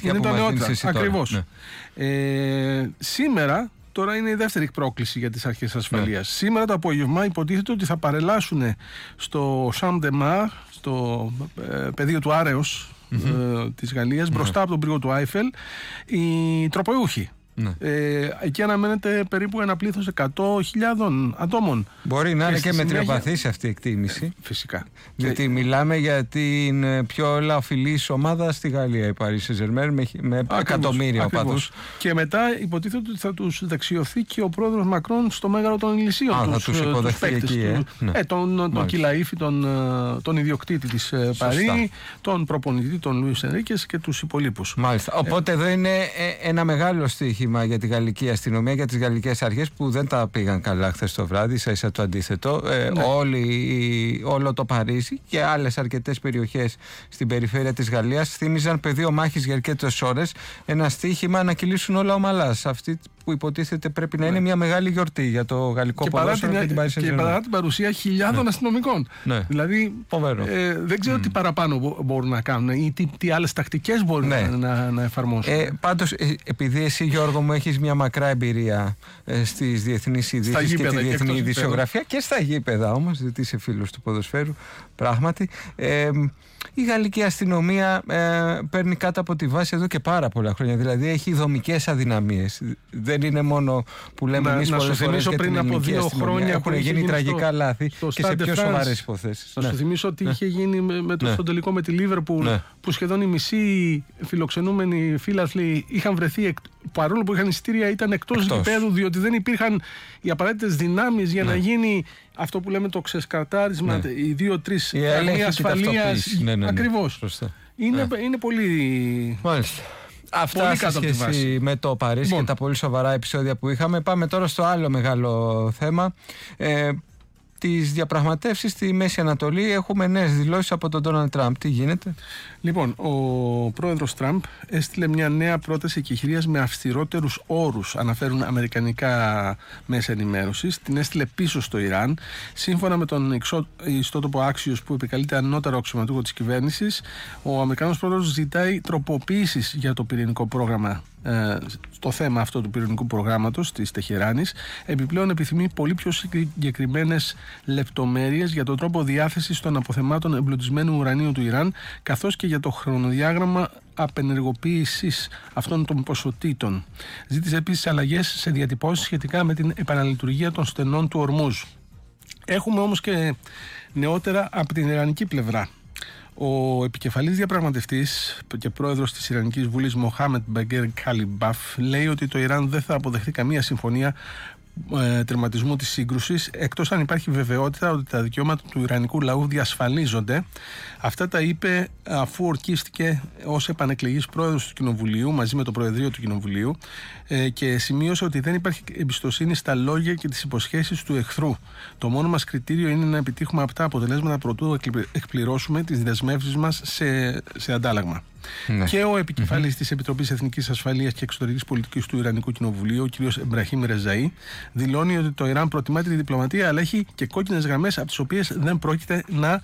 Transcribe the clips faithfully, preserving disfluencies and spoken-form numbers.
τέτοια είναι που μας δίνεις εσύ. Ακριβώς. Ναι. Ε, σήμερα, τώρα είναι η δεύτερη πρόκληση για τις αρχές ασφαλείας. Ναι. Σήμερα το απόγευμα υποτίθεται ότι θα παρελάσουν στο Champ de Mars, στο ε, πεδίο του Άρεος mm-hmm. ε, της Γαλλίας, mm-hmm. μπροστά από τον πύργο του Άιφελ, οι τροποϊούχοι. Ναι. Ε, εκεί αναμένεται περίπου ένα πλήθος εκατό χιλιάδες ατόμων. Μπορεί να και είναι και μετριοπαθής αυτή η εκτίμηση. Ε, φυσικά. Γιατί και... μιλάμε για την πιο λαοφιλής ομάδα στη Γαλλία, η Paris Saint-Germain, με, με εκατομμύρια οπαδούς. Και μετά υποτίθεται ότι θα τους δεξιωθεί και ο πρόεδρος Μακρόν στο Μέγαρο των Ηλυσίων. Α, τους, θα τους υποδεχθεί εκεί. Του, ε, ναι. ε, τον τον Κιλαΐφη, τον, τον ιδιοκτήτη της Παρί, τον προπονητή, τον Λουίς Ενρίκες και τους υπολείπους. Μάλιστα. Οπότε ε, εδώ είναι ένα μεγάλο στοίχημα για τη γαλλική αστυνομία, για τις γαλλικές αρχές που δεν τα πήγαν καλά χθες το βράδυ, ίσα ίσα το αντίθετο. Ε, ναι. όλη, όλο το Παρίσι και άλλες αρκετές περιοχές στην περιφέρεια της Γαλλίας θύμιζαν πεδίο μάχης για αρκετές ώρες. Ένα στοίχημα να κυλήσουν όλα ομαλά. Αυτή που υποτίθεται πρέπει να ναι. είναι μια μεγάλη γιορτή για το γαλλικό και ποδόσφαιρο και την Paris Saint-Germain. Και παρά την παρουσία χιλιάδων ναι. αστυνομικών. Ναι. Δηλαδή ε, δεν ξέρω mm. τι παραπάνω μπορούν να κάνουν ή τι, τι άλλες τακτικές μπορούν ναι. να, να, να εφαρμόσουν. Ε, πάντως, ε, επειδή εσύ Γιώργο μου έχεις μια μακρά εμπειρία ε, στις διεθνείς ειδήσεις και τη διεθνή ειδησιογραφία και στα γήπεδα όμως, γιατί είσαι φίλος του ποδοσφαίρου, πράγματι. Ε, η γαλλική αστυνομία ε, παίρνει κάτω από τη βάση εδώ και πάρα πολλά χρόνια. Δηλαδή έχει δομικές αδυναμίες. Δεν είναι μόνο που λέμε εμείς πολλές φορές για την ελληνική αστυνομία. Έχουν γίνει τραγικά στο, λάθη στο και σε πιο σοβαρές υποθέσεις. Θα ναι. σου θυμίσω ότι ναι. είχε γίνει με, με το, ναι. στον τελικό με τη Λίβερπουλ ναι. που σχεδόν οι μισοί φιλοξενούμενοι φίλαθλοι είχαν βρεθεί, παρόλο που είχαν εισιτήρια, ήταν εκτός, εκτός. γηπέδου, διότι δεν υπήρχαν οι απαραίτητες δυνάμεις για ναι. να γίνει αυτό που λέμε το ξεσκαρτάρισμα, ναι. οι δύο-τρεις φραγμοί ασφαλείας. Ναι, ναι, ναι. Ακριβώς. Είναι, ναι. είναι πολύ. Μάλιστα. Αυτά σε σχέση με το Παρίσι bon. και τα πολύ σοβαρά επεισόδια που είχαμε. Πάμε τώρα στο άλλο μεγάλο θέμα. Ε, τις διαπραγματεύσεις στη Μέση Ανατολή. Έχουμε νέες δηλώσεις από τον Ντόναλντ Τραμπ. Τι γίνεται? Λοιπόν, ο πρόεδρος Τραμπ έστειλε μια νέα πρόταση εκεχηρίας με αυστηρότερους όρους, αναφέρουν αμερικανικά μέσα ενημέρωσης. Την έστειλε πίσω στο Ιράν. Σύμφωνα με τον ιστότοπο Axios που επικαλείται ανώταρο αξιωματούχο της κυβέρνησης, ο Αμερικανός πρόεδρος ζητάει τροποποίησεις για το πυρηνικό πρόγραμμα. Στο θέμα αυτό του πυρηνικού προγράμματος της Τεχεράνης. Επιπλέον επιθυμεί πολύ πιο συγκεκριμένες λεπτομέρειες για τον τρόπο διάθεσης των αποθεμάτων εμπλουτισμένου ουρανίου του Ιράν, καθώς και για το χρονοδιάγραμμα απενεργοποίησης αυτών των ποσοτήτων. Ζήτησε επίσης αλλαγές σε διατυπώσεις σχετικά με την επαναλειτουργία των στενών του Ορμούζ. Έχουμε όμως και νεότερα από την ιρανική πλευρά. Ο επικεφαλής διαπραγματευτής και πρόεδρος της Ιρανικής Βουλής Μοχάμετ Μπαγκέρ Καλιμπάφ λέει ότι το Ιράν δεν θα αποδεχθεί καμία συμφωνία ε, τερματισμού της σύγκρουσης, εκτός αν υπάρχει βεβαιότητα ότι τα δικαιώματα του ιρανικού λαού διασφαλίζονται. Αυτά τα είπε αφού ορκίστηκε ως επανεκλεγής πρόεδρος του Κοινοβουλίου μαζί με το Προεδρείο του Κοινοβουλίου ε, και σημείωσε ότι δεν υπάρχει εμπιστοσύνη στα λόγια και τις υποσχέσεις του εχθρού. Το μόνο μας κριτήριο είναι να επιτύχουμε αυτά αποτελέσματα προτού εκπληρώσουμε τις δεσμεύσεις μας σε, σε αντάλλαγμα. Ναι. Και ο επικεφαλής mm-hmm. της Επιτροπής Εθνικής Ασφαλείας και Εξωτερικής Πολιτικής του Ιρανικού Κοινοβουλίου, ο κ. Εμπραχήμ Ρεζαΐ, δηλώνει ότι το Ιράν προτιμά τη διπλωματία, αλλά έχει και κόκκινες γραμμές από τις οποίες δεν πρόκειται να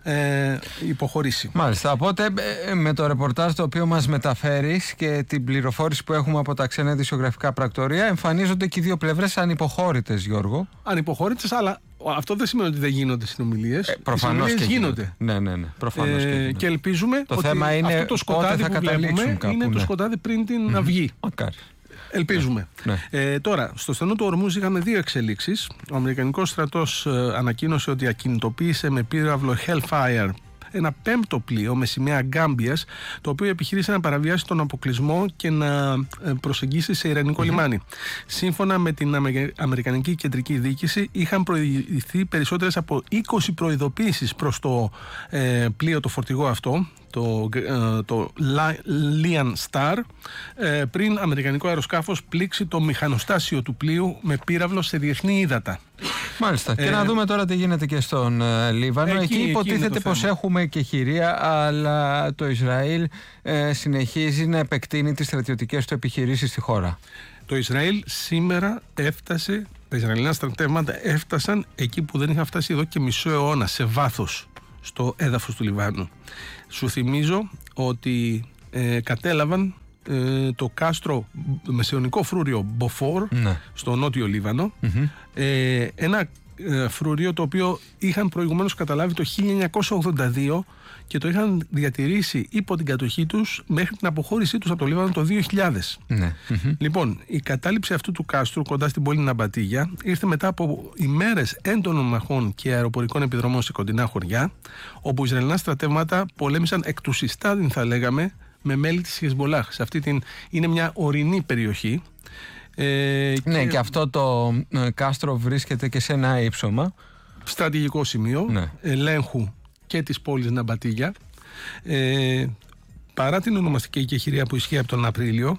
ε, υποχωρήσει. Μάλιστα. Οπότε με το ρεπορτάζ το οποίο μας μεταφέρεις και την πληροφόρηση που έχουμε από τα ξένα ειδησιογραφικά πρακτορία, εμφανίζονται και οι δύο πλευρές ανυποχώρητες, Γιώργο. Ανυποχώρητες, αλλά αυτό δεν σημαίνει ότι δεν γίνονται συνομιλίες. Ε, προφανώς και γίνονται. Ναι, ναι, ναι. Προφανώς ε, και, γίνονται. Και ελπίζουμε το ότι θέμα είναι αυτό το σκοτάδι που βλέπουμε κάπου, είναι ναι. το σκοτάδι πριν την mm-hmm. αυγή. Μακάρι. Ελπίζουμε. Ναι. Ε, τώρα, στο στενό του Ορμούζ είχαμε δύο εξελίξεις. Ο Αμερικανικός στρατός ε, ανακοίνωσε ότι ακινητοποίησε με πύραυλο Hellfire ένα πέμπτο πλοίο με σημαία Γκάμπιας, το οποίο επιχείρησε να παραβιάσει τον αποκλεισμό και να προσεγγίσει σε ιρανικό mm-hmm. λιμάνι. Σύμφωνα με την Αμερικανική Κεντρική Διοίκηση, είχαν προηγηθεί περισσότερες από είκοσι προειδοποίησεις προς το ε, πλοίο το φορτηγό αυτό, το, ε, το Lion Star, ε, πριν αμερικανικό αεροσκάφος πλήξει το μηχανοστάσιο του πλοίου με πύραυλο σε διεθνή ύδατα. Μάλιστα. Ε, και να δούμε τώρα τι γίνεται και στον ε, Λίβανο. Εκεί, εκεί υποτίθεται πως έχουμε και χειρία, αλλά το Ισραήλ ε, συνεχίζει να επεκτείνει τις στρατιωτικές του επιχειρήσεις στη χώρα. Το Ισραήλ σήμερα έφτασε, τα Ισραηλινά στρατεύματα έφτασαν εκεί που δεν είχαν φτάσει εδώ και μισό αιώνα, σε βάθος, στο έδαφος του Λιβάνου. Σου θυμίζω ότι ε, κατέλαβαν ε, το κάστρο μεσαιωνικό φρούριο Μποφόρ, ναι, στο νότιο Λίβανο, mm-hmm. ε, ένα ε, φρούριο το οποίο είχαν προηγουμένως καταλάβει το χίλια εννιακόσια ογδόντα δύο και το είχαν διατηρήσει υπό την κατοχή τους μέχρι την αποχώρησή τους από το Λίβανο το δύο χιλιάδες. Ναι. Mm-hmm. Λοιπόν, η κατάληψη αυτού του κάστρου κοντά στην πόλη Ναμπατίγια ήρθε μετά από ημέρες έντονων μαχών και αεροπορικών επιδρομών σε κοντινά χωριά, όπου Ισραηλινά στρατεύματα πολέμησαν εκ του συστάδιν, θα λέγαμε, με μέλη της Χεσμολάχ. Σε αυτή την είναι μια ορεινή περιοχή. Ε, ναι, και... και αυτό το ε, κάστρο βρίσκεται και σε ένα ύψωμα. Στρατηγικό σημείο, ναι, ελέγχου και της πόλης Ναμπατίγια. Ε, παρά την ονομαστική εκεχηρία που ισχύει από τον Απρίλιο,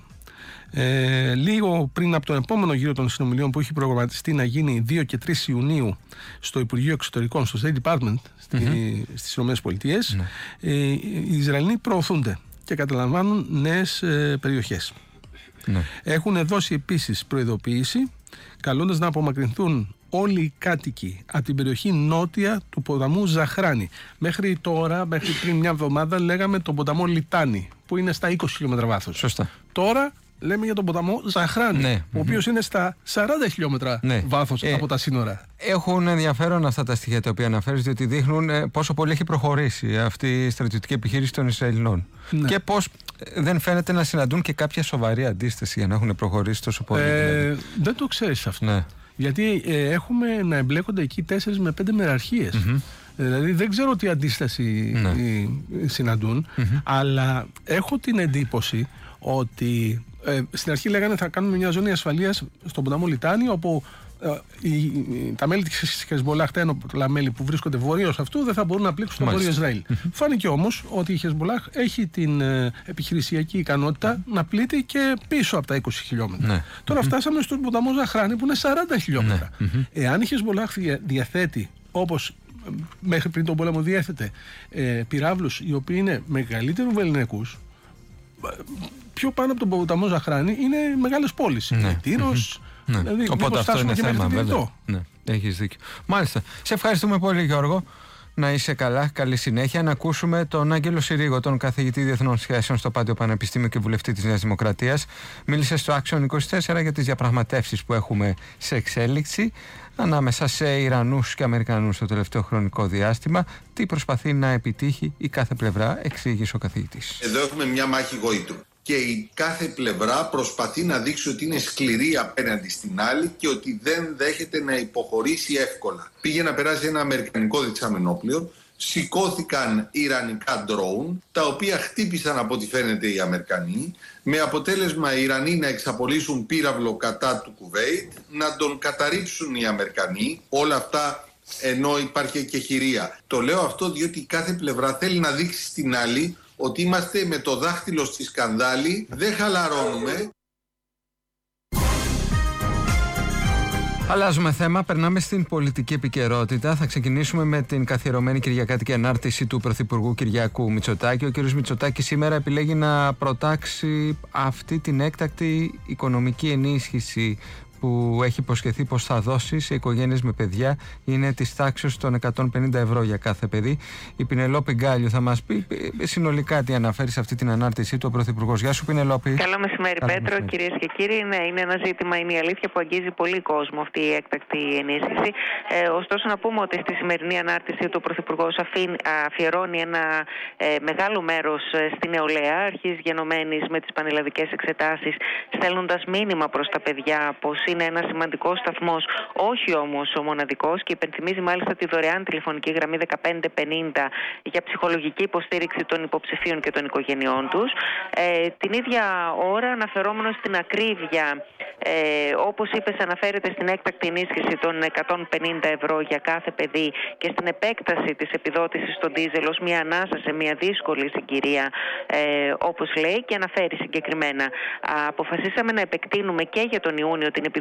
ε, λίγο πριν από τον επόμενο γύρο των συνομιλιών που έχει προγραμματιστεί να γίνει δύο και τρεις Ιουνίου στο Υπουργείο Εξωτερικών, στο State Department στη, mm-hmm. στις ΗΠΑ, mm-hmm. ε, οι Ισραηλοί προωθούνται και καταλαμβάνουν νέες ε, περιοχές. Mm-hmm. Έχουν δώσει επίσης προειδοποίηση καλώντας να απομακρυνθούν όλοι οι κάτοικοι από την περιοχή νότια του ποταμού Ζαχράνη. Μέχρι τώρα, μέχρι πριν μια εβδομάδα, λέγαμε τον ποταμό Λιτάνη, που είναι στα είκοσι χιλιόμετρα βάθος. Σωστά. Τώρα λέμε για τον ποταμό Ζαχράνη, ναι, ο οποίος mm-hmm. είναι στα σαράντα χιλιόμετρα ναι. βάθος ε, από τα σύνορα. Έχουν ενδιαφέρον αυτά τα στοιχεία τα οποία αναφέρεις, διότι δείχνουν ε, πόσο πολύ έχει προχωρήσει αυτή η στρατιωτική επιχείρηση των Ισραηλινών. Ναι. Και πώς δεν φαίνεται να συναντούν και κάποια σοβαρή αντίσταση για να έχουν προχωρήσει τόσο πολύ. Ε, δηλαδή. Δεν το ξέρεις αυτό. Ναι. Γιατί ε, έχουμε να εμπλέκονται εκεί τέσσερις με πέντε μεραρχίες. Mm-hmm. Δηλαδή δεν ξέρω τι αντίσταση ναι. συναντούν, mm-hmm. αλλά έχω την εντύπωση ότι ε, στην αρχή λέγανε θα κάνουμε μια ζώνη ασφαλείας στον ποταμό Λιτάνη, όπου ε, οι, οι, τα μέλη της Χεσμολάχ, τα ένοπλα μέλη που βρίσκονται βόρειος αυτού, δεν θα μπορούν να πλήξουν το βόρειο Ισραήλ. Mm-hmm. Φάνηκε όμως ότι η Χεσμολάχ έχει την ε, επιχειρησιακή ικανότητα mm-hmm. να πλήττει και πίσω από τα είκοσι χιλιόμετρα. Ναι. Τώρα mm-hmm. φτάσαμε στον ποταμό Ζαχράνη που είναι σαράντα χιλιόμετρα. Ναι. Mm-hmm. Εάν η Χεσμολάχ διαθέτει, όπως μέχρι πριν τον πόλεμο διέθετε, ε, πυράβλους οι οποίοι είναι μεγαλύτερου βεληνικούς, πιο πάνω από τον ποταμό Ζαχράνη είναι μεγάλες πόλεις. Ναι. Τύρος, mm-hmm. ναι. Δηλαδή, οπότε αυτό είναι θέμα, βέβαια. Ναι, έχεις δίκιο. Μάλιστα. Σε ευχαριστούμε πολύ, Γιώργο. Να είσαι καλά, καλή συνέχεια. Να ακούσουμε τον Άγγελο Συρίγο, τον καθηγητή Διεθνών Σχέσεων στο Πάντιο Πανεπιστήμιο και βουλευτή της Νέας Δημοκρατίας. Μίλησε στο Action είκοσι τέσσερα για τις διαπραγματεύσεις που έχουμε σε εξέλιξη ανάμεσα σε Ιρανούς και Αμερικανούς το τελευταίο χρονικό διάστημα. Τι προσπαθεί να επιτύχει η κάθε πλευρά, εξήγησε ο καθηγητής. Εδώ έχουμε μια μάχη γοήτρου. Και η κάθε πλευρά προσπαθεί να δείξει ότι είναι σκληρή απέναντι στην άλλη και ότι δεν δέχεται να υποχωρήσει εύκολα. Πήγε να περάσει ένα αμερικανικό δεξαμενόπλαιο, σηκώθηκαν ιρανικά ντρόουν, τα οποία χτύπησαν από ό,τι φαίνεται οι Αμερικανοί, με αποτέλεσμα οι Ιρανοί να εξαπολύσουν πύραυλο κατά του Κουβέιτ, να τον καταρρίψουν οι Αμερικανοί, όλα αυτά ενώ υπάρχει εκεχηρία. Το λέω αυτό διότι κάθε πλευρά θέλει να δείξει στην άλλη ότι είμαστε με το δάχτυλο στη σκανδάλη, δεν χαλαρώνουμε. Αλλάζουμε θέμα, περνάμε στην πολιτική επικαιρότητα. Θα ξεκινήσουμε με την καθιερωμένη κυριακάτικη ανάρτηση του Πρωθυπουργού Κυριάκου Μητσοτάκη. Ο κ. Μητσοτάκης σήμερα επιλέγει να προτάξει αυτή την έκτακτη οικονομική ενίσχυση που έχει υποσχεθεί πως θα δώσει σε οικογένειες με παιδιά, είναι της τάξης των εκατόν πενήντα ευρώ για κάθε παιδί. Η Πινελόπη Γκάλιου θα μας πει συνολικά τι αναφέρει σε αυτή την ανάρτησή του ο Πρωθυπουργός. Γεια σου, Πινελόπη. Καλό μεσημέρι, Καλό Πέτρο, κυρίες και κύριοι. Ναι, είναι ένα ζήτημα, είναι η αλήθεια, που αγγίζει πολύ κόσμο αυτή η έκτακτη ενίσχυση. Ε, ωστόσο, να πούμε ότι στη σημερινή ανάρτηση του Πρωθυπουργός αφιερώνει ένα ε, μεγάλο μέρος στη νεολαία, αρχής γενομένης με τις πανελλαδικές εξετάσεις, στέλνοντας μήνυμα προς τα παιδιά πως είναι ένα σημαντικό σταθμός, όχι όμως ο μοναδικός, και υπενθυμίζει μάλιστα τη δωρεάν τηλεφωνική γραμμή δεκαπέντε πενήντα για ψυχολογική υποστήριξη των υποψηφίων και των οικογενειών τους. Ε, την ίδια ώρα, αναφερόμενος στην ακρίβεια, ε, όπως είπες, αναφέρεται στην έκτακτη ενίσχυση των εκατόν πενήντα ευρώ για κάθε παιδί και στην επέκταση της επιδότησης στον ντίζελ ως μια ανάσα σε μια δύσκολη συγκυρία, ε, όπως λέει, και αναφέρει συγκεκριμένα. Α, αποφασίσαμε να επεκτείνουμε και για τον Ιούνιο την επιδότηση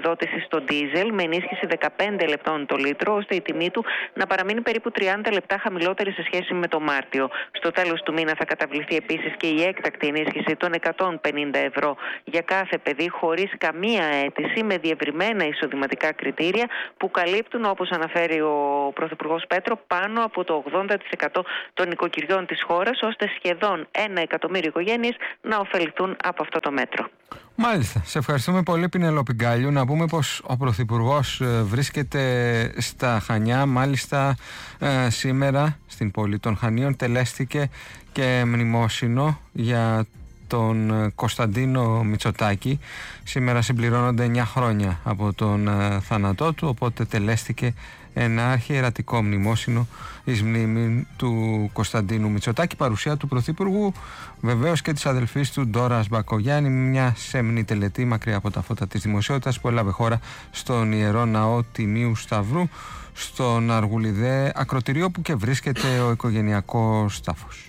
επιδότηση στο ντίζελ με ενίσχυση δεκαπέντε λεπτών το λίτρο, ώστε η τιμή του να παραμείνει περίπου τριάντα λεπτά χαμηλότερη σε σχέση με το Μάρτιο. Στο τέλος του μήνα θα καταβληθεί επίσης και η έκτακτη ενίσχυση των εκατόν πενήντα ευρώ για κάθε παιδί, χωρίς καμία αίτηση, με διευρυμένα εισοδηματικά κριτήρια που καλύπτουν, όπως αναφέρει ο Πρωθυπουργός Πέτρο, πάνω από το ογδόντα τοις εκατό των νοικοκυριών της χώρας, ώστε σχεδόν ένα εκατομμύριο οικογένειες να ωφεληθούν από αυτό το μέτρο. Μάλιστα. Σε ευχαριστούμε πολύ, Πινελόπη Γκάλιου. Να πούμε πως ο Πρωθυπουργός βρίσκεται στα Χανιά. Μάλιστα ε, σήμερα στην πόλη των Χανίων τελέστηκε και μνημόσυνο για τον Κωνσταντίνο Μητσοτάκη. Σήμερα συμπληρώνονται εννιά χρόνια από τον ε, θάνατό του, οπότε τελέστηκε ένα αρχιερατικό μνημόσυνο εις μνήμη του Κωνσταντίνου Μητσοτάκη, παρουσία του Πρωθυπουργού, βεβαίως και της αδελφής του Ντόρας Μπακογιάννη, μια σέμνη τελετή μακριά από τα φώτα της δημοσιότητας που έλαβε χώρα στον Ιερό Ναό Τιμίου Σταυρού, στον Αργουλιδέ ακροτηρίο που και βρίσκεται ο οικογενειακός τάφος.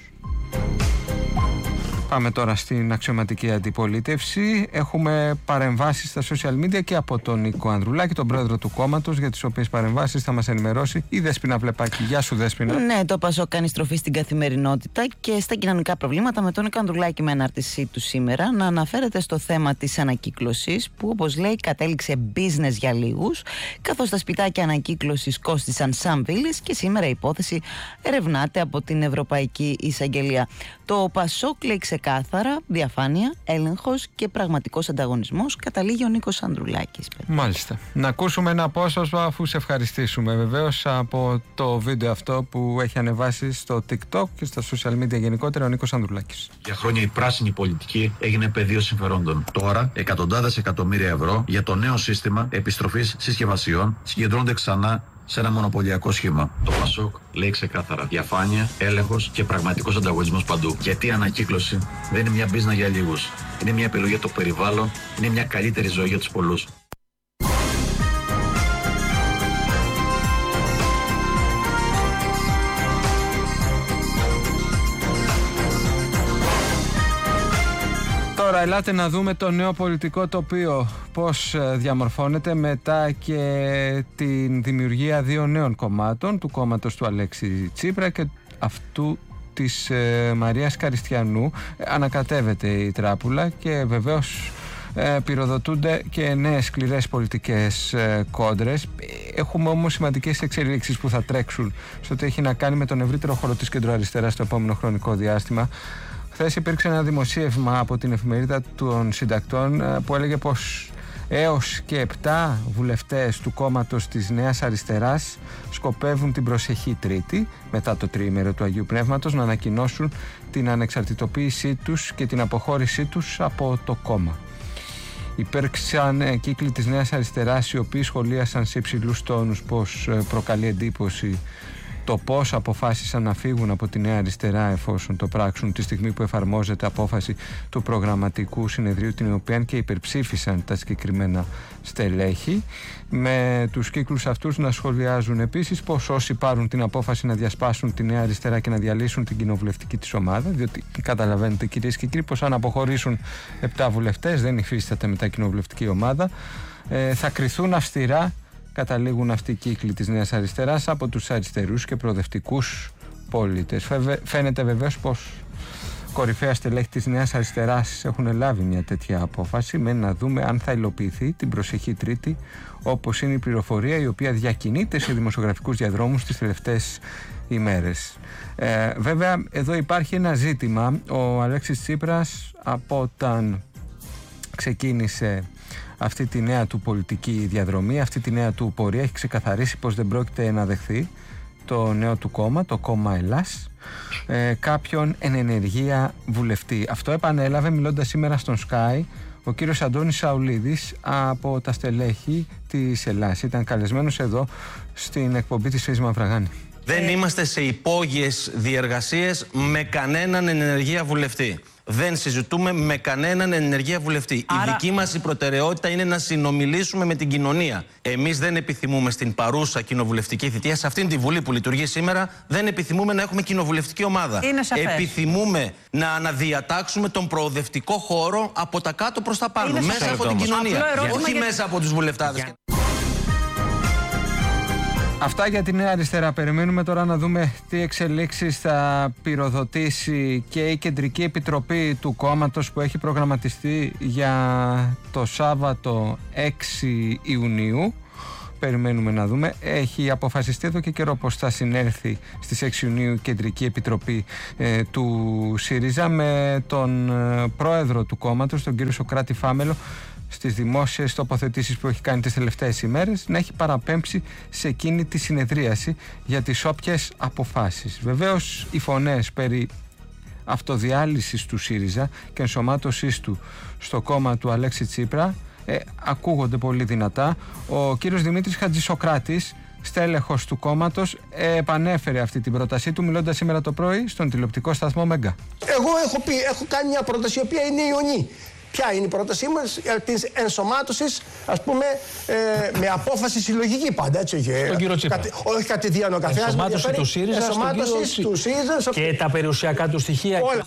Πάμε τώρα στην αξιωματική αντιπολίτευση. Έχουμε παρεμβάσεις στα social media και από τον Νίκο Ανδρουλάκη, τον πρόεδρο του κόμματος, για τις οποίες παρεμβάσεις θα μας ενημερώσει η Δέσποινα Βλεπάκη. Γεια σου, Δέσποινα. Ναι, το ΠΑΣΟΚ κάνει στροφή στην καθημερινότητα και στα κοινωνικά προβλήματα, με τον Νίκο Ανδρουλάκη με ανάρτησή του σήμερα να αναφέρεται στο θέμα της ανακύκλωσης, που όπως λέει κατέληξε business για λίγους, καθώς τα σπιτάκια ανακύκλωσης κόστησαν σαν βίλες και σήμερα η υπόθεση ερευνάται από την Ευρωπαϊκή Εισαγγελία. Το ΠΑΣΟΚ λέει ξεκάθαρα διαφάνεια, έλεγχος και πραγματικός ανταγωνισμός, καταλήγει ο Νίκος Ανδρουλάκης. Μάλιστα. Να ακούσουμε ένα απόσπασμα αφού σε ευχαριστήσουμε βεβαίως από το βίντεο αυτό που έχει ανεβάσει στο TikTok και στα social media γενικότερα ο Νίκος Ανδρουλάκης. Για χρόνια η πράσινη πολιτική έγινε πεδίο συμφερόντων. Τώρα εκατοντάδες εκατομμύρια ευρώ για το νέο σύστημα επιστροφής συσκευασιών συγκεντρώνονται ξανά σε ένα μονοπωλιακό σχήμα. Το ΠΑΣΟΚ λέει ξεκάθαρα διαφάνεια, έλεγχος και πραγματικός ανταγωνισμός παντού. Γιατί η ανακύκλωση δεν είναι μια μπίζνα για λίγους. Είναι μια επιλογή για το περιβάλλον, είναι μια καλύτερη ζωή για τους πολλούς. Τώρα ελάτε να δούμε το νέο πολιτικό τοπίο, πώς διαμορφώνεται μετά και την δημιουργία δύο νέων κομμάτων, του κόμματος του Αλέξη Τσίπρα και αυτού της ε, Μαρίας Καριστιανού. Ανακατεύεται η τράπουλα και βεβαίως ε, πυροδοτούνται και νέες σκληρές πολιτικές ε, κόντρες. Έχουμε όμως σημαντικές εξελίξεις που θα τρέξουν στο ότι έχει να κάνει με τον ευρύτερο χώρο της κεντροαριστεράς στο επόμενο χρονικό διάστημα. Χθες υπήρξε ένα δημοσίευμα από την εφημερίδα των συντακτών που έλεγε πως έως και επτά βουλευτές του κόμματος της Νέας Αριστεράς σκοπεύουν την προσεχή Τρίτη, μετά το τριήμερο του Αγίου Πνεύματος, να ανακοινώσουν την ανεξαρτητοποίησή τους και την αποχώρησή τους από το κόμμα. Υπήρξαν κύκλοι της Νέας Αριστεράς οι οποίοι σχολίασαν σε υψηλούς τόνους πως προκαλεί εντύπωση το πώς αποφάσισαν να φύγουν από τη Νέα Αριστερά εφόσον το πράξουν τη στιγμή που εφαρμόζεται απόφαση του προγραμματικού συνεδρίου, την οποία και υπερψήφισαν τα συγκεκριμένα στελέχη, με τους κύκλους αυτούς να σχολιάζουν επίσης πως όσοι πάρουν την απόφαση να διασπάσουν τη Νέα Αριστερά και να διαλύσουν την κοινοβουλευτική της ομάδα, διότι καταλαβαίνετε κυρίες και κύριοι πως αν αποχωρήσουν επτά βουλευτές δεν υφίσταται μετά κοινοβουλευτική ομάδα, ε, θα κριθούν αυστηρά, καταλήγουν αυτοί οι κύκλοι της Νέας Αριστεράς, από τους αριστερούς και προοδευτικούς πολίτες. Φαίνεται βεβαίως πως κορυφαία στελέχη της Νέας Αριστεράς έχουν λάβει μια τέτοια απόφαση, με να δούμε αν θα υλοποιηθεί την προσεχή Τρίτη, όπως είναι η πληροφορία η οποία διακινείται σε δημοσιογραφικούς διαδρόμους τις τελευταίες ημέρες. Ε, βέβαια εδώ υπάρχει ένα ζήτημα. Ο Αλέξης Τσίπρας από όταν ξεκίνησε αυτή τη νέα του πολιτική διαδρομή, αυτή τη νέα του πορεία, έχει ξεκαθαρίσει πως δεν πρόκειται να δεχθεί το νέο του κόμμα, το κόμμα Ελλάς, ε, κάποιον εν ενεργεία βουλευτή. Αυτό επανέλαβε μιλώντας σήμερα στον Sky ο κύριος Αντώνης Σαουλίδης από τα στελέχη της Ελλάς. Ήταν καλεσμένος εδώ στην εκπομπή της Φύσης Μαυραγάνη. Δεν είμαστε σε υπόγειες διεργασίες με κανέναν εν ενεργεία βουλευτή. Δεν συζητούμε με κανέναν ενεργεία βουλευτή. Άρα... Η δική μας η προτεραιότητα είναι να συνομιλήσουμε με την κοινωνία. Εμείς δεν επιθυμούμε στην παρούσα κοινοβουλευτική θητεία, σε αυτήν τη Βουλή που λειτουργεί σήμερα, δεν επιθυμούμε να έχουμε κοινοβουλευτική ομάδα. Επιθυμούμε να αναδιατάξουμε τον προοδευτικό χώρο από τα κάτω προς τα πάνω, είναι μέσα από την κοινωνία. Όχι για... μέσα από τους βουλευτάδες. Για... Αυτά για τη Νέα Αριστερά. Περιμένουμε τώρα να δούμε τι εξελίξεις θα πυροδοτήσει και η Κεντρική Επιτροπή του κόμματος που έχει προγραμματιστεί για το Σάββατο έξι Ιουνίου. Περιμένουμε να δούμε. Έχει αποφασιστεί εδώ και καιρό πως θα συνέλθει στις έξι Ιουνίου η Κεντρική Επιτροπή ε, του ΣΥΡΙΖΑ με τον ε, πρόεδρο του κόμματος, τον κύριο Σωκράτη Φάμελο, στις δημόσιες τοποθετήσεις που έχει κάνει τις τελευταίες ημέρες, να έχει παραπέμψει σε εκείνη τη συνεδρίαση για τις όποιες αποφάσεις. Βεβαίως οι φωνές περί αυτοδιάλυσης του ΣΥΡΙΖΑ και ενσωμάτωσής του στο κόμμα του Αλέξη Τσίπρα ε, ακούγονται πολύ δυνατά. Ο κύριος Δημήτρης Χατζησοκράτης, στέλεχος του κόμματος, ε, επανέφερε αυτή την πρότασή του μιλώντας σήμερα το πρωί στον τηλεοπτικό σταθμό Μέγκα. Εγώ έχω πει, έχω κάνει μια πρόταση η οποία είναι ιονή. Ποια είναι η πρότασή μας της ενσωμάτωσης, ας πούμε, ε, με απόφαση συλλογική πάντα, έτσι. Στον κύριο Τσίπρα. Κατε, όχι κατηδίαν ο καθένας. Ενσωμάτωση του ΣΥΡΙΖΑ ενσωμάτωση στον του ΣΥΡΙΖΑ. Και τα περιουσιακά του στοιχεία. Όλα.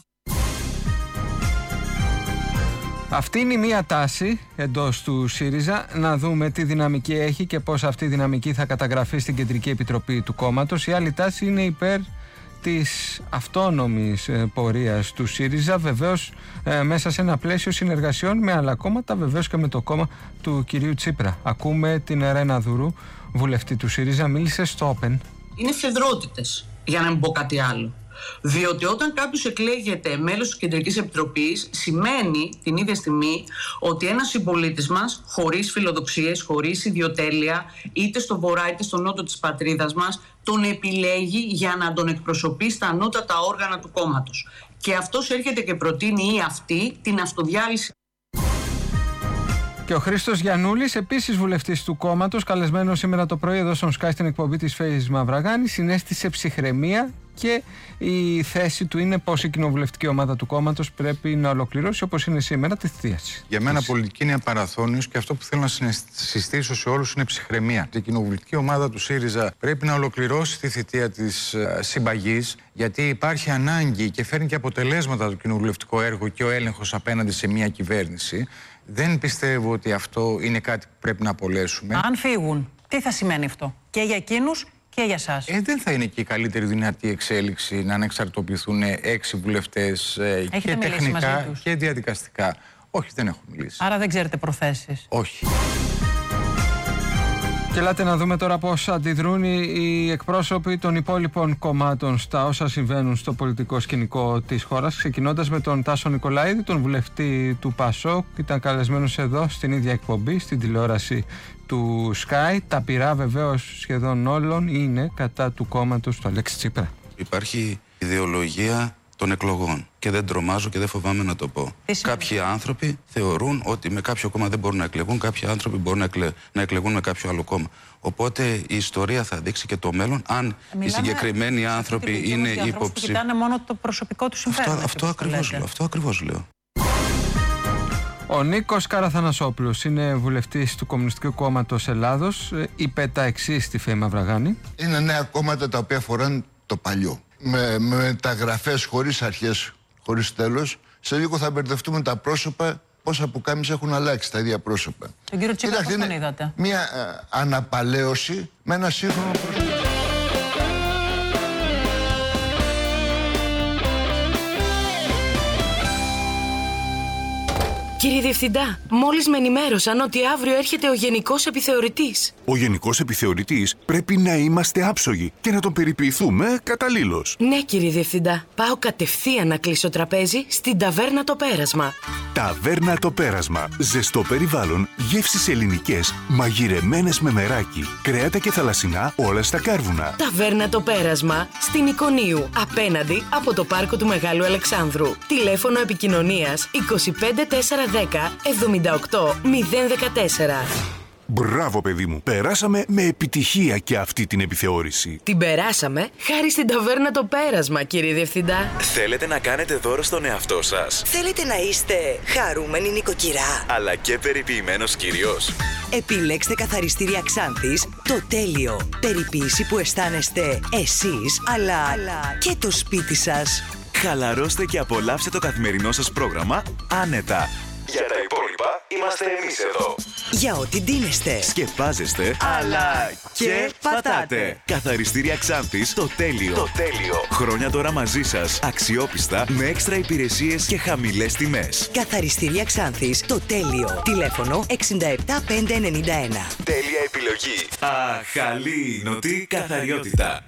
Αυτή είναι η μία τάση εντός του ΣΥΡΙΖΑ, να δούμε τι δυναμική έχει και πώς αυτή η δυναμική θα καταγραφεί στην Κεντρική Επιτροπή του κόμματος. Η άλλη τάση είναι υπέρ της αυτόνομης ε, πορείας του ΣΥΡΙΖΑ, βεβαίως ε, μέσα σε ένα πλαίσιο συνεργασιών με άλλα κόμματα, βεβαίως και με το κόμμα του κυρίου Τσίπρα. Ακούμε την Ρένα Δουρού, βουλευτή του ΣΥΡΙΖΑ, μίλησε στο Open. Είναι φεδρότητες, για να μην πω κάτι άλλο. Διότι όταν κάποιος εκλέγεται μέλος της Κεντρικής Επιτροπής, σημαίνει την ίδια στιγμή ότι ένας συμπολίτης μας, χωρίς φιλοδοξίες, χωρίς ιδιοτέλεια, είτε στο βορρά είτε στο νότο της πατρίδας μας, τον επιλέγει για να τον εκπροσωπεί στα ανώτατα όργανα του κόμματος. Και αυτός έρχεται και προτείνει ή αυτή την αυτοδιάλυση. Και ο Χρήστος Γιαννούλης, επίσης βουλευτής του κόμματος, καλεσμένος σήμερα το πρωί εδώ στον Sky στην εκπομπή της Φέης Μαυραγάνη, συνέστησε ψυχραιμία και η θέση του είναι πως η κοινοβουλευτική ομάδα του κόμματος πρέπει να ολοκληρώσει όπως είναι σήμερα τη θητεία της. Για μένα πολιτική είναι απαραθώνιος και αυτό που θέλω να συστήσω σε όλους είναι ψυχραιμία. Η κοινοβουλευτική ομάδα του ΣΥΡΙΖΑ πρέπει να ολοκληρώσει τη θητεία της uh, συμπαγής, γιατί υπάρχει ανάγκη και φέρνει και αποτελέσματα το κοινοβουλευτικό έργο και ο έλεγχος απέναντι σε μια κυβέρνηση. Δεν πιστεύω ότι αυτό είναι κάτι που πρέπει να απολέσουμε. Αν φύγουν, τι θα σημαίνει αυτό και για εκείνους και για εσάς? Ε, δεν θα είναι και η καλύτερη δυνατή εξέλιξη να ανεξαρτοποιηθούν έξι βουλευτές ε, και τεχνικά και διαδικαστικά. Όχι, δεν έχω μιλήσει. Άρα δεν ξέρετε προθέσεις? Όχι. Και ελάτε να δούμε τώρα πώς αντιδρούν οι εκπρόσωποι των υπόλοιπων κομμάτων στα όσα συμβαίνουν στο πολιτικό σκηνικό της χώρας, ξεκινώντας με τον Τάσο Νικολαίδη, τον βουλευτή του ΠΑΣΟΚ. Ήταν καλεσμένος εδώ στην ίδια εκπομπή, στην τηλεόραση του Sky. Τα πειρά βεβαίως σχεδόν όλων είναι κατά του κόμματος του Αλέξη Τσίπρα. Υπάρχει ιδεολογία των εκλογών και δεν τρομάζω και δεν φοβάμαι να το πω. Κάποιοι άνθρωποι θεωρούν ότι με κάποιο κόμμα δεν μπορούν να εκλεγούν, κάποιοι άνθρωποι μπορούν να, εκλε... να εκλεγούν με κάποιο άλλο κόμμα. Οπότε η ιστορία θα δείξει και το μέλλον αν Μιλάμε οι συγκεκριμένοι άνθρωποι είναι υποψήφοι. Κοιτάνε μόνο το προσωπικό του συμφέρον. Αυτό, αυτό, ακριβώς λέω, αυτό ακριβώς λέω. Ο Νίκος Καραθανασόπουλος είναι βουλευτής του Κομμουνιστικού Κόμματος Ελλάδος. Είπε τα εξής στη Φέη Μαυραγάνη. Είναι νέα κόμματα τα οποία φοράνε το παλιό. Με, με μεταγραφές χωρίς αρχές, χωρίς τέλος. Σε λίγο θα μπερδευτούμε τα πρόσωπα, πόσα πουκάμισα έχουν αλλάξει τα ίδια πρόσωπα. Τον κύριο Τσίπρα πώς τον είδατε? Μια ε, αναπαλαίωση με ένα σύγχρονο πρόσωπο. Κύριε Διευθυντά, μόλις με ενημέρωσαν ότι αύριο έρχεται ο Γενικός Επιθεωρητής. Ο Γενικός Επιθεωρητής πρέπει να είμαστε άψογοι και να τον περιποιηθούμε καταλήλως. Ναι, κύριε Διευθυντά. Πάω κατευθείαν να κλείσω τραπέζι στην Ταβέρνα Το Πέρασμα. Ταβέρνα Το Πέρασμα. Ζεστό περιβάλλον, γεύσεις ελληνικές, μαγειρεμένες με μεράκι, κρέατα και θαλασσινά, όλα στα κάρβουνα. Ταβέρνα Το Πέρασμα, στην Εικονίου, απέναντι από το πάρκο του Μεγάλου Αλεξάνδρου. Τηλέφωνο επικοινωνίας είκοσι πέντε τετρακόσια δέκα εβδομήντα οκτώ μηδέν δεκατέσσερα. Μπράβο, παιδί μου. Περάσαμε με επιτυχία και αυτή την επιθεώρηση. Την περάσαμε χάρη στην ταβέρνα Το Πέρασμα, κύριε Διευθυντά. Θέλετε να κάνετε δώρο στον εαυτό σας? Θέλετε να είστε χαρούμενη νοικοκυρά, αλλά και περιποιημένος κύριος? Επιλέξτε καθαριστήρια Ξάνθης το τέλειο. Περιποίηση που αισθάνεστε εσείς, αλλά, αλλά και το σπίτι σας. Χαλαρώστε και απολαύστε το καθημερινό σας πρόγραμμα άνετα. Για τα υπόλοιπα είμαστε εμείς εδώ. Για ό,τι ντύνεστε, σκεπάζεστε, αλλά και πατάτε. Καθαριστήρια Ξάνθης το τέλειο. Το τέλειο. Χρόνια τώρα μαζί σας, αξιόπιστα, με έξτρα υπηρεσίες και χαμηλές τιμές. Καθαριστήρια Ξάνθης το τέλειο. Τηλέφωνο εξήντα επτά πεντακόσια ενενήντα ένα. Τέλεια επιλογή. Αχαλήνωτη καθαριότητα.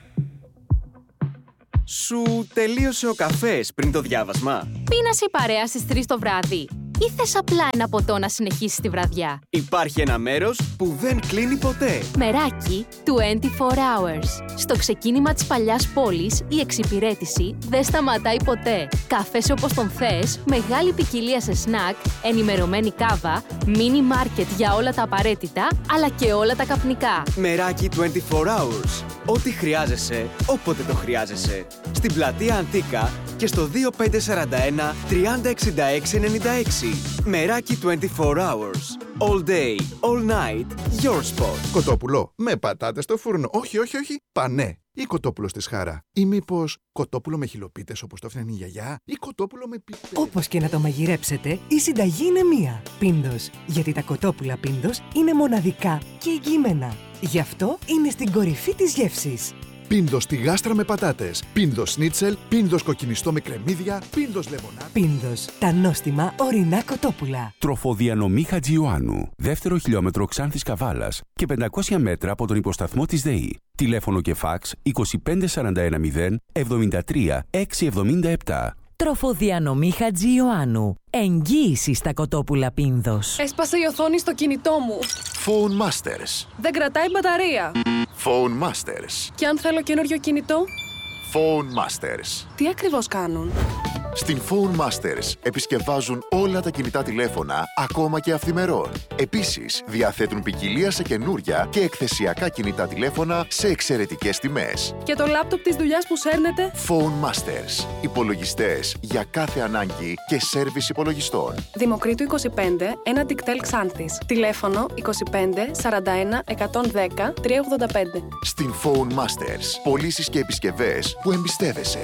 Σου τελείωσε ο καφές πριν το διάβασμα? Πίνασε η παρέα στις τρεις το βράδυ ή θες απλά ένα ποτό να συνεχίσεις τη βραδιά? Υπάρχει ένα μέρος που δεν κλείνει ποτέ. Μεράκι είκοσι τέσσερις hours. Στο ξεκίνημα της παλιάς πόλης, η εξυπηρέτηση δεν σταματάει ποτέ. Καφές όπως τον θες, μεγάλη ποικιλία σε σνακ, ενημερωμένη κάβα, μίνι μάρκετ για όλα τα απαραίτητα, αλλά και όλα τα καπνικά. Μεράκι είκοσι τέσσερις hours. Ό,τι χρειάζεσαι, όποτε το χρειάζεσαι. Στην πλατεία Αντίκα και στο δύο πέντε τέσσερα ένα τριάντα εξήντα έξι ενενήντα έξι. Μεράκι είκοσι τέσσερις hours. All day, all night, your spot. Κοτόπουλο με πατάτες στο φούρνο. Όχι, όχι, όχι. Πανέ. Ή κοτόπουλο στη σχάρα. Ή μήπως κοτόπουλο με χιλοπίτες όπως το έφτιανε η γιαγιά. Ή κοτόπουλο με πιπέρι. Όπως και να το μαγειρέψετε, η συνταγή είναι μία. Πίντος. Γιατί τα κοτόπουλα Πίντος είναι μοναδικά και εγγυημένα. Γι' αυτό είναι στην κορυφή της γεύσης. Πίντος στη γάστρα με πατάτες. Πίντος σνίτσελ. Πίντος κοκκινιστό με κρεμμύδια. Πίντος λεμονάδα. Πίντος. Τα νόστιμα ορεινά κοτόπουλα. Τροφοδιανομή Χατζιωάννου. Δεύτερο χιλιόμετρο Ξάνθης Καβάλας και πεντακόσια μέτρα από τον υποσταθμό της ΔΕΗ. Τηλέφωνο και φάξ είκοσι πέντε σαράντα ένα μηδέν εβδομήντα τρία εξακόσια εβδομήντα επτά. Τροφοδιανομή Χατζιωάννου. Εγγύηση στα κοτόπουλα Πίνδος. Έσπασε η οθόνη στο κινητό μου. Phone Masters. Δεν κρατάει μπαταρία. Phone Masters. Και αν θέλω καινούριο κινητό? Phone Masters. Τι ακριβώς κάνουν? Στην Phone Masters επισκευάζουν όλα τα κινητά τηλέφωνα, ακόμα και αυθημερών. Επίσης, διαθέτουν ποικιλία σε καινούρια και εκθεσιακά κινητά τηλέφωνα σε εξαιρετικές τιμές. Και το λάπτοπ της δουλειάς που σέρνετε? Phone Masters. Υπολογιστές για κάθε ανάγκη και σέρβις υπολογιστών. Δημοκρίτου είκοσι πέντε, ένα Dictel Xanthis. Τηλέφωνο είκοσι πέντε σαράντα ένα εκατόν δέκα τριακόσια ογδόντα πέντε. Στην Phone Masters. Πωλήσεις και επισκευές που εμπιστεύεσαι.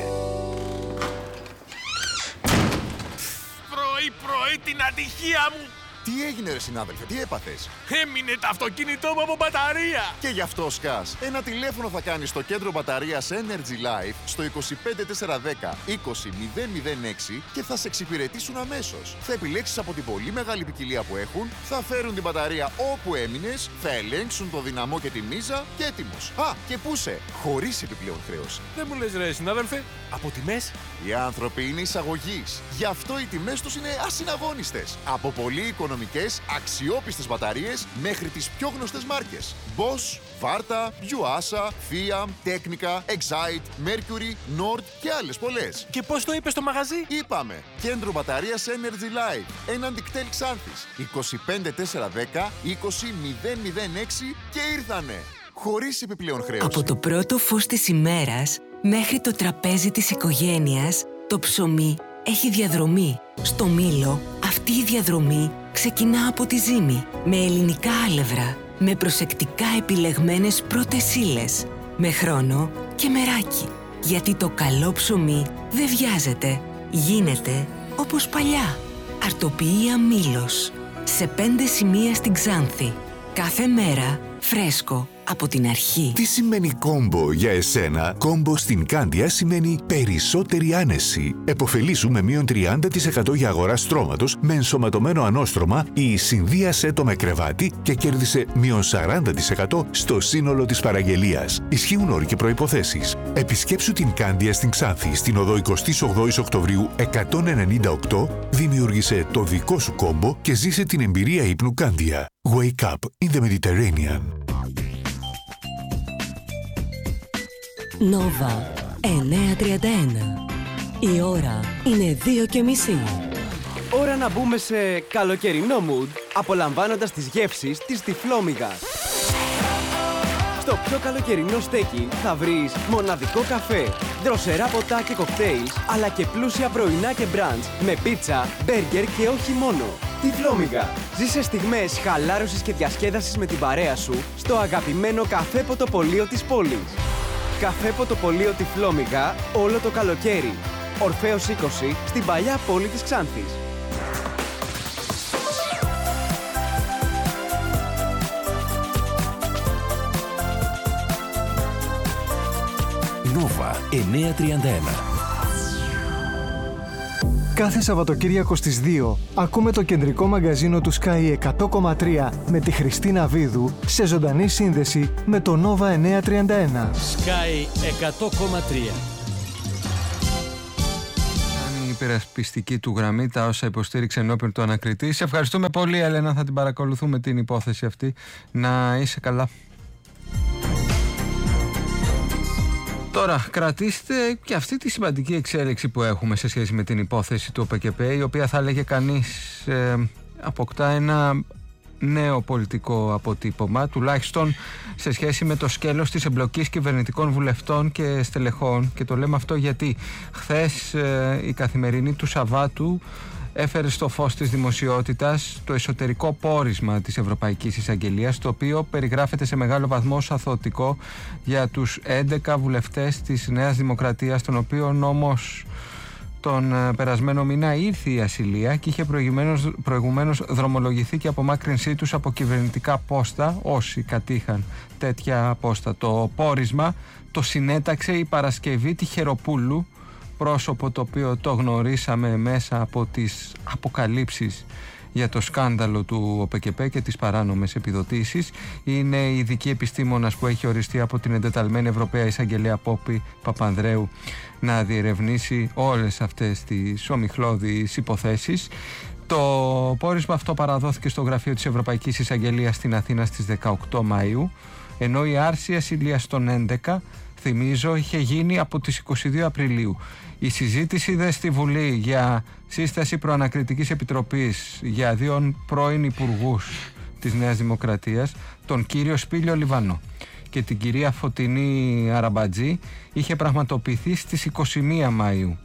Πρωί-πρωί την ατυχία μου! Τι έγινε ρε συνάδελφε, τι έπαθες? Έμεινε το αυτοκίνητό μου από μπαταρία! Και γι' αυτό σκάς. Ένα τηλέφωνο θα κάνεις στο κέντρο μπαταρίας Energy Life στο είκοσι πέντε τετρακόσια δέκα είκοσι μηδέν μηδέν έξι και θα σε εξυπηρετήσουν αμέσως. Θα επιλέξεις από την πολύ μεγάλη ποικιλία που έχουν, θα φέρουν την μπαταρία όπου έμεινες, θα ελέγξουν το δυναμό και τη μίζα και έτοιμος. Α, και πού σε, χωρίς επιπλέον χρέωση. Δεν μου λες ρε συνάδελφε, από τιμές? Οι άνθρωποι είναι εισαγωγής. Γι' αυτό οι τιμές τους είναι ασυναγώνιστες. Από πολύ οικονομικές, αξιόπιστες μπαταρίες μέχρι τις πιο γνωστές μάρκες. Bosch, Varta, Yuasa, Fiat, Technica, Excite, Mercury, Nord και άλλες πολλές. Και πώς το είπες στο μαγαζί? Είπαμε. Κέντρο μπαταρίας Energy Life. Έναν Dictel Xanthis. είκοσι πέντε τετρακόσια δέκα είκοσι μηδέν μηδέν έξι και ήρθανε. Χωρίς επιπλέον χρέωση. Από το πρώτο φως της ημέρας μέχρι το τραπέζι της οικογένειας, το ψωμί έχει διαδρομή. Στο Μήλο, αυτή η διαδρομή ξεκινά από τη ζύμη, με ελληνικά άλευρα, με προσεκτικά επιλεγμένες πρώτες ύλες, με χρόνο και μεράκι. Γιατί το καλό ψωμί δεν βιάζεται, γίνεται όπως παλιά. Αρτοποιία Μήλος, σε πέντε σημεία στην Ξάνθη. Κάθε μέρα φρέσκο από την αρχή. Τι σημαίνει κόμπο για εσένα? Κόμπο στην Κάνδια σημαίνει περισσότερη άνεση. Εποφελήσου με μείον τριάντα τοις εκατό για αγορά στρώματος με ενσωματωμένο ανώστρωμα ή συνδύασέ το με κρεβάτι και κέρδισε μείον σαράντα τοις εκατό στο σύνολο της παραγγελίας. Ισχύουν όροι και προϋποθέσεις. Επισκέψου την Κάνδια στην Ξάνθη, στην οδό εικοστή όγδοη Οκτωβρίου εκατόν ενενήντα οκτώ, δημιούργησε το δικό σου κόμπο και ζήσε την εμπειρία ύπνου Κάνδια. Wake up in the Mediterranean. Νόβα εννιακόσια τριάντα ένα. Η ώρα είναι δύο και μισή. Ώρα να μπούμε σε καλοκαιρινό mood, απολαμβάνοντας τις γεύσεις της Τυφλόμυγας. Στο πιο καλοκαιρινό στέκι θα βρεις μοναδικό καφέ, δροσερά ποτά και κοκτέιλς, αλλά και πλούσια πρωινά και μπραντς με πίτσα, μπέργκερ και όχι μόνο. Τυφλόμυγα. Ζήσε στιγμές χαλάρωσης και διασκέδασης με την παρέα σου στο αγαπημένο καφέ ποτοπολείο της πόλης. Καφέ ποτοπολείο Τυφλόμυγα όλο το καλοκαίρι. Ορφέως είκοσι στην παλιά πόλη της Ξάνθης. Νόβα εννιακόσια τριάντα ένα. Κάθε Σαββατοκύριακο στις δύο ακούμε το κεντρικό μαγκαζίνο του Sky εκατό κόμμα τρία με τη Χριστίνα Βίδου σε ζωντανή σύνδεση με το Νόβα εννιακόσια τριάντα ένα. Sky εκατό κόμμα τρία. Η υπερασπιστική του γραμμή, τα όσα υποστήριξε ενώπιον του ανακριτή. Σε ευχαριστούμε πολύ, Έλενα. Θα την παρακολουθούμε την υπόθεση αυτή. Να είσαι καλά. Τώρα, κρατήστε και αυτή τη σημαντική εξέλιξη που έχουμε σε σχέση με την υπόθεση του ΟΠΕΚΕΠΕ, η οποία θα έλεγε κανείς ε, αποκτά ένα νέο πολιτικό αποτύπωμα, τουλάχιστον σε σχέση με το σκέλος της εμπλοκής κυβερνητικών βουλευτών και στελεχών. Και το λέμε αυτό γιατί χθες ε, η Καθημερινή του Σαββάτου έφερε στο φως της δημοσιότητας το εσωτερικό πόρισμα της Ευρωπαϊκής Εισαγγελίας, το οποίο περιγράφεται σε μεγάλο βαθμό ως αθωωτικό για τους έντεκα βουλευτές της Νέας Δημοκρατίας, των οποίων όμως τον περασμένο μήνα ήρθε η ασυλία και είχε προηγουμένως, προηγουμένως δρομολογηθεί και απομάκρυνσή τους από κυβερνητικά πόστα, όσοι κατήχαν τέτοια πόστα. Το πόρισμα το συνέταξε η Παρασκευή Τυχεροπούλου, πρόσωπο το οποίο το γνωρίσαμε μέσα από τις αποκαλύψεις για το σκάνδαλο του ΟΠΕΚΕΠΕ και τις παράνομες επιδοτήσεις. Είναι η ειδική επιστήμονας που έχει οριστεί από την εντεταλμένη Ευρωπαία Εισαγγελέα Πόπη Παπανδρέου να διερευνήσει όλες αυτές τις ομιχλώδεις υποθέσεις. Το πόρισμα αυτό παραδόθηκε στο γραφείο της Ευρωπαϊκής Εισαγγελίας στην Αθήνα στις δεκαοκτώ Μαΐου, ενώ η άρση ασυλίας των έντεκα, θυμίζω, είχε γίνει από τις είκοσι δύο Απριλίου. Η συζήτηση δε στη Βουλή για σύσταση προανακριτικής επιτροπής για δύο πρώην υπουργούς της Νέας Δημοκρατίας, τον κύριο Σπήλιο Λιβανό και την κυρία Φωτεινή Αραμπατζή, είχε πραγματοποιηθεί στις είκοσι μία Μαΐου.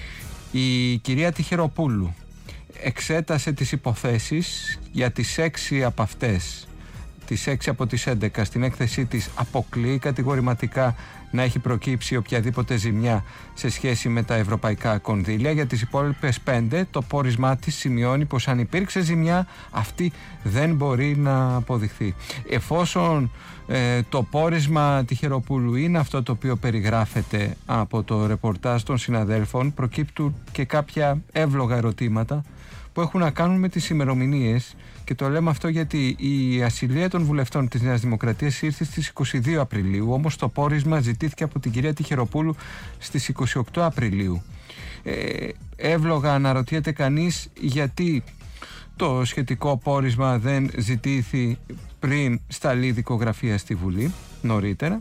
Η κυρία Τυχεροπούλου εξέτασε τις υποθέσεις για τις έξι από αυτές. Τις έξι από τις έντεκα στην έκθεσή της αποκλείει κατηγορηματικά να έχει προκύψει οποιαδήποτε ζημιά σε σχέση με τα ευρωπαϊκά κονδύλια. Για τις υπόλοιπες πέντε το πόρισμά της σημειώνει πως αν υπήρξε ζημιά, αυτή δεν μπορεί να αποδειχθεί. Εφόσον ε, το πόρισμα Τυχεροπούλου είναι αυτό το οποίο περιγράφεται από το ρεπορτάζ των συναδέλφων, προκύπτουν και κάποια εύλογα ερωτήματα που έχουν να κάνουν με τις ημερομηνίες. Και το λέμε αυτό γιατί η ασυλία των βουλευτών της Νέας Δημοκρατίας ήρθε στις είκοσι δύο Απριλίου, όμως το πόρισμα ζητήθηκε από την κυρία Τυχεροπούλου στις είκοσι οκτώ Απριλίου. Ε, εύλογα αναρωτιέται κανείς γιατί το σχετικό πόρισμα δεν ζητήθη πριν σταλεί δικογραφία στη Βουλή νωρίτερα,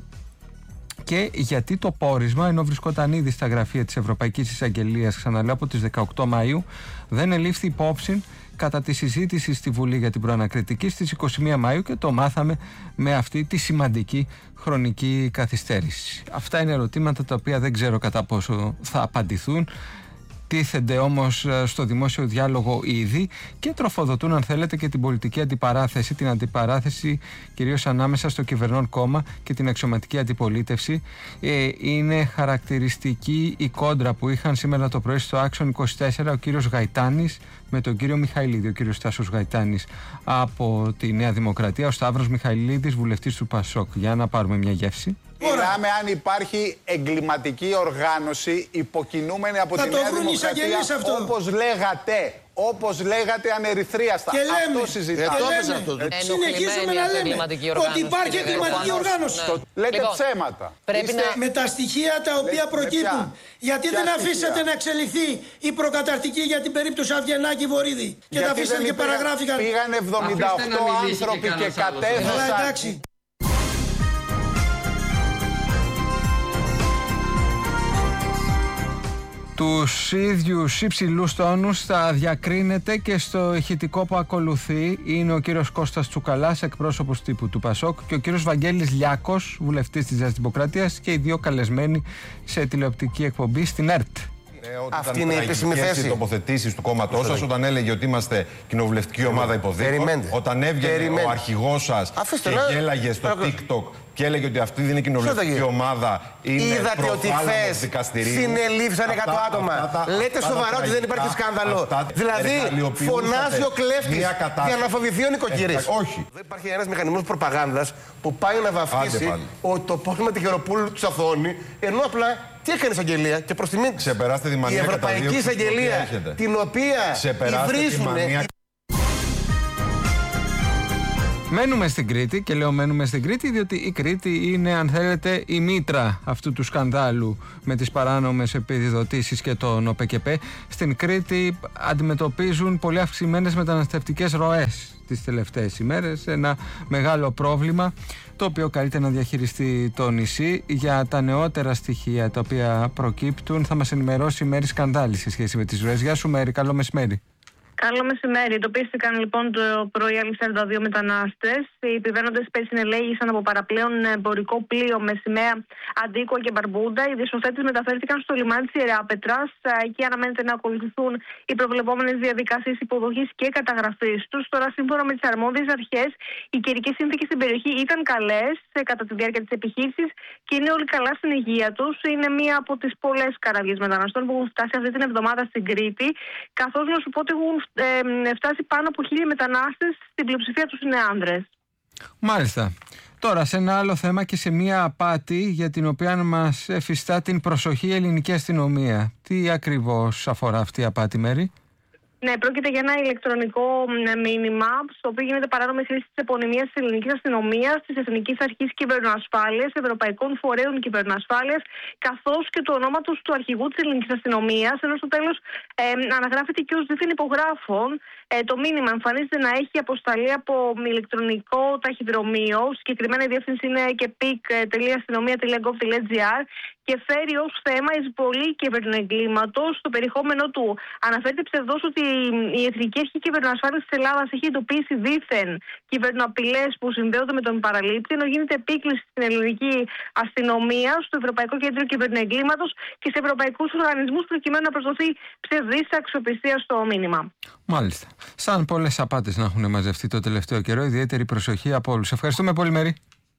και γιατί το πόρισμα, ενώ βρισκόταν ήδη στα γραφεία της Ευρωπαϊκής Εισαγγελίας, ξαναλέω, από τις δεκαοκτώ Μαΐου, δεν ελήφθη υπόψη κατά τη συζήτηση στη Βουλή για την προανακριτική στις είκοσι μία Μαΐου και το μάθαμε με αυτή τη σημαντική χρονική καθυστέρηση. Αυτά είναι ερωτήματα τα οποία δεν ξέρω κατά πόσο θα απαντηθούν. Τίθενται όμως στο δημόσιο διάλογο ήδη και τροφοδοτούν, αν θέλετε, και την πολιτική αντιπαράθεση, την αντιπαράθεση κυρίως ανάμεσα στο κυβερνών κόμμα και την αξιωματική αντιπολίτευση. Ε, είναι χαρακτηριστική η κόντρα που είχαν σήμερα το πρωί στο Άξον είκοσι τέσσερα ο κύριος Γαϊτάνης με τον κύριο Μιχαηλίδη, ο κύριος Τάσος Γαϊτάνης από τη Νέα Δημοκρατία, ο Σταύρος Μιχαηλίδης, βουλευτής του ΠΑΣΟΚ. Για να πάρουμε μια γεύση. Μιλάμε αν υπάρχει εγκληματική οργάνωση υποκινούμενη από τη Νέα Δημοκρατία, όπως λέγατε. Όπως λέγατε, ανερυθρίαστα. Και λέμε, αυτό συζητάμε. Και αυτό. Ε, συνεχίζουμε να λέμε ότι υπάρχει εγκληματική οργάνωση. Το... Λέτε λοιπόν, ψέματα. Πρέπει Είστε... να... Με τα στοιχεία τα οποία Λέ... προκύπτουν. Γιατί ποια δεν αφήσατε να εξελιχθεί η προκαταρτική για την περίπτωση Αβγενάκη Βορύδη και τα αφήσατε και παραγράφηκαν. Πήγαν εβδομήντα οκτώ άνθρωποι και κατέθεσαν. Τους ίδιους υψηλούς τόνους θα διακρίνεται και στο ηχητικό που ακολουθεί. Είναι ο κύριος Κώστας Τσουκαλάς, εκπρόσωπος τύπου του Πασόκ, και ο κύριος Βαγγέλης Λιάκος, βουλευτής της Νέας Δημοκρατίας, και οι δύο καλεσμένοι σε τηλεοπτική εκπομπή στην ΕΡΤ. Αυτή είναι η επίσημη θέση. Οι τοποθετήσεις του κόμματός σας όταν έλεγε ότι είμαστε κοινοβουλευτική ομάδα υποδίκων. Όταν έβγαινε ο αρχηγός σας και γέλαγε στο TikTok και έλεγε ότι αυτή δεν είναι κοινοβουλευτική ομάδα, είναι προφάλαμος δικαστηρίου. Συνελήφθησαν εκατό άτομα. Λέτε σοβαρά ότι δεν υπάρχει σκάνδαλο. Δηλαδή, φωνάζει ο κλέφτης για να φοβηθεί ο νοικοκύρης. Όχι. Δεν υπάρχει ένας μηχανισμός προπαγάνδας που πάει να βαφτίσει το πόθημα Τυχεροπούλου του Σαθώνη, ενώ απλά. Τι έκανε εισαγγελία και προς τιμή της. Η Ευρωπαϊκή Εισαγγελία, την οποία υβρίζουν. Μένουμε στην Κρήτη, και λέω μένουμε στην Κρήτη διότι η Κρήτη είναι, αν θέλετε, η μήτρα αυτού του σκανδάλου με τις παράνομες επιδοτήσεις και τον ΟΠΕΚΕΠΕ. Στην Κρήτη αντιμετωπίζουν πολύ αυξημένες μεταναστευτικές ροές τις τελευταίες ημέρες, ένα μεγάλο πρόβλημα το οποίο καλείται να διαχειριστεί το νησί. Για τα νεότερα στοιχεία τα οποία προκύπτουν θα μας ενημερώσει η Μέρη Σκανδάλη σε σχέση με τις ροές. Γεια σου Μέρη, καλό μεσημέρι. Καλό μεσημέρι. Εντοπίστηκαν λοιπόν το πρωί άλλοι σαράντα δύο μετανάστες. Οι επιβαίνοντες πέρσι συνελέγησαν από παραπλέον εμπορικό πλοίο με σημαία Αντίκουα και Μπαρμπούντα. Οι διασωθέτες μεταφέρθηκαν στο λιμάνι της Ιεράπετρας. Εκεί αναμένεται να ακολουθηθούν οι προβλεπόμενες διαδικασίες υποδοχής και καταγραφής τους. Τώρα, σύμφωνα με τις αρμόδιες αρχές, οι καιρικές συνθήκες στην περιοχή ήταν καλές κατά τη διάρκεια της επιχείρησης και είναι όλοι καλά στην υγεία τους. Είναι μία από τις πολλές καραβιές μεταναστών που έχουν φτάσει αυτή την εβδομάδα στην Κρήτη. Καθώς να σου πω ότι έχουν Ε, φτάσει πάνω από χίλιοι μετανάστες, στην πλειοψηφία τους είναι άνδρες. Μάλιστα. Τώρα σε ένα άλλο θέμα και σε μια απάτη για την οποία μας εφιστά την προσοχή η ελληνική αστυνομία. Τι ακριβώς αφορά αυτή η απάτη, Μέρη? Ναι, πρόκειται για ένα ηλεκτρονικό μήνυμα, στο οποίο γίνεται παράνομη χρήση της επωνυμίας της ελληνικής αστυνομίας, της Εθνικής Αρχής Κυβερνοασφάλειας, Ευρωπαϊκών Φορέων Κυβερνοασφάλειας, καθώς και του ονόματος του αρχηγού της ελληνικής αστυνομίας, ενώ στο τέλος ε, αναγράφεται και ως δίθεν υπογράφων. Ε, το μήνυμα εμφανίζεται να έχει αποσταλεί από ηλεκτρονικό ταχυδρομείο. Συγκεκριμένα η διεύθυνση είναι και πικ τελεία αστυνομία τελεία γκοβ τελεία τζι άρ και φέρει ως θέμα εισβολή κυβερνοεγκλήματος. Το περιεχόμενο του αναφέρεται ψευδώς ότι η Εθνική Αρχή Κυβερνοασφάλειας της Ελλάδας έχει εντοπίσει δίθεν κυβερνοαπειλές που συνδέονται με τον παραλήπτη, ενώ γίνεται επίκληση στην ελληνική αστυνομία, στο Ευρωπαϊκό Κέντρο Κυβερνοεγκλήματος και σε ευρωπαϊκούς οργανισμούς προκειμένου να προσδοθεί ψευδής αξιοπιστία στο μήνυμα. Μάλιστα. Σαν πολλές απάτες να έχουν μαζευτεί το τελευταίο καιρό, ιδιαίτερη προσοχή από όλους. Ευχαριστούμε πολύ, Μέρη.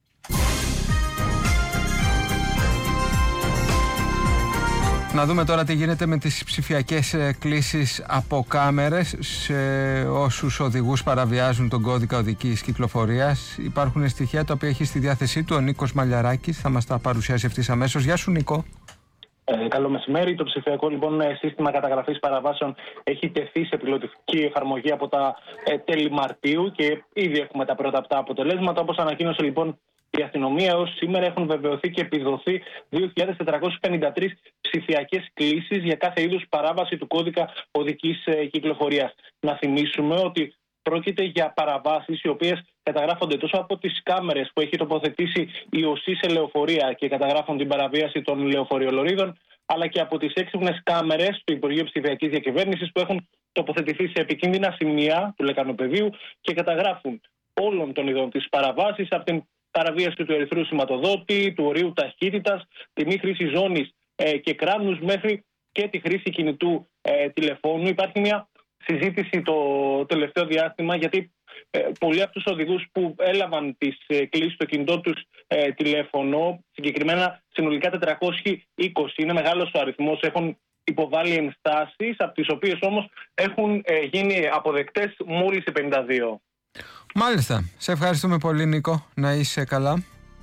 Να δούμε τώρα τι γίνεται με τις ψηφιακές κλήσεις από κάμερες σε όσους οδηγούς παραβιάζουν τον κώδικα οδικής κυκλοφορίας. Υπάρχουν στοιχεία τα οποία έχει στη διάθεσή του ο Νίκος Μαλιαράκης. Θα μας τα παρουσιάσει ευθύς αμέσως. Γεια σου, Νίκο. Ε, καλό μεσημέρι. Το ψηφιακό λοιπόν σύστημα καταγραφής παραβάσεων έχει τεθεί σε πιλωτική εφαρμογή από τα ε, τέλη Μαρτίου και ήδη έχουμε τα πρώτα αυτά αποτελέσματα. Όπως ανακοίνωσε λοιπόν η αστυνομία, έως σήμερα έχουν βεβαιωθεί και επιδοθεί δύο χιλιάδες τετρακόσιες πενήντα τρεις ψηφιακές κλήσεις για κάθε είδους παράβαση του κώδικα οδικής ε, κυκλοφορίας. Να θυμίσουμε ότι πρόκειται για παραβάσεις οι οποίες καταγράφονται τόσο από τις κάμερες που έχει τοποθετήσει η ΟΣΥ σε λεωφορεία και καταγράφουν την παραβίαση των λεωφορειολωρίδων, αλλά και από τις έξυπνες κάμερες του Υπουργείου Ψηφιακής Διακυβέρνησης που έχουν τοποθετηθεί σε επικίνδυνα σημεία του λεκανοπεδίου και καταγράφουν όλων των ειδών της παραβάσης, από την παραβίαση του ερυθρού σηματοδότη, του ορίου ταχύτητας, τη μη χρήση ζώνης ε, και κράνους, μέχρι και τη χρήση κινητού ε, τηλεφώνου. Υπάρχει μια συζήτηση το τελευταίο διάστημα, γιατί ε, πολλοί από τους οδηγούς που έλαβαν τις ε, κλήσεις στο κινητό τους ε, τηλέφωνο, συγκεκριμένα συνολικά τετρακόσιοι είκοσι, είναι μεγάλος ο αριθμός, έχουν υποβάλει ενστάσεις, από τις οποίες όμως έχουν ε, γίνει αποδεκτές μόλις οι πενήντα δύο. Μάλιστα. Σε ευχαριστούμε πολύ, Νίκο. Να είσαι καλά.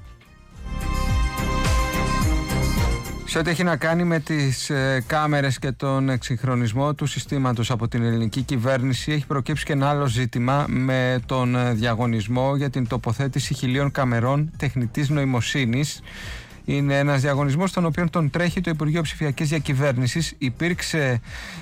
Σε ό,τι έχει να κάνει με τις ε, κάμερες και τον εξυγχρονισμό του συστήματος από την ελληνική κυβέρνηση, έχει προκύψει και ένα άλλο ζήτημα με τον ε, διαγωνισμό για την τοποθέτηση χιλίων καμερών τεχνητής νοημοσύνης. Είναι ένας διαγωνισμός στον οποίο τον τρέχει το Υπουργείο Ψηφιακής Διακυβέρνησης. Υπήρξε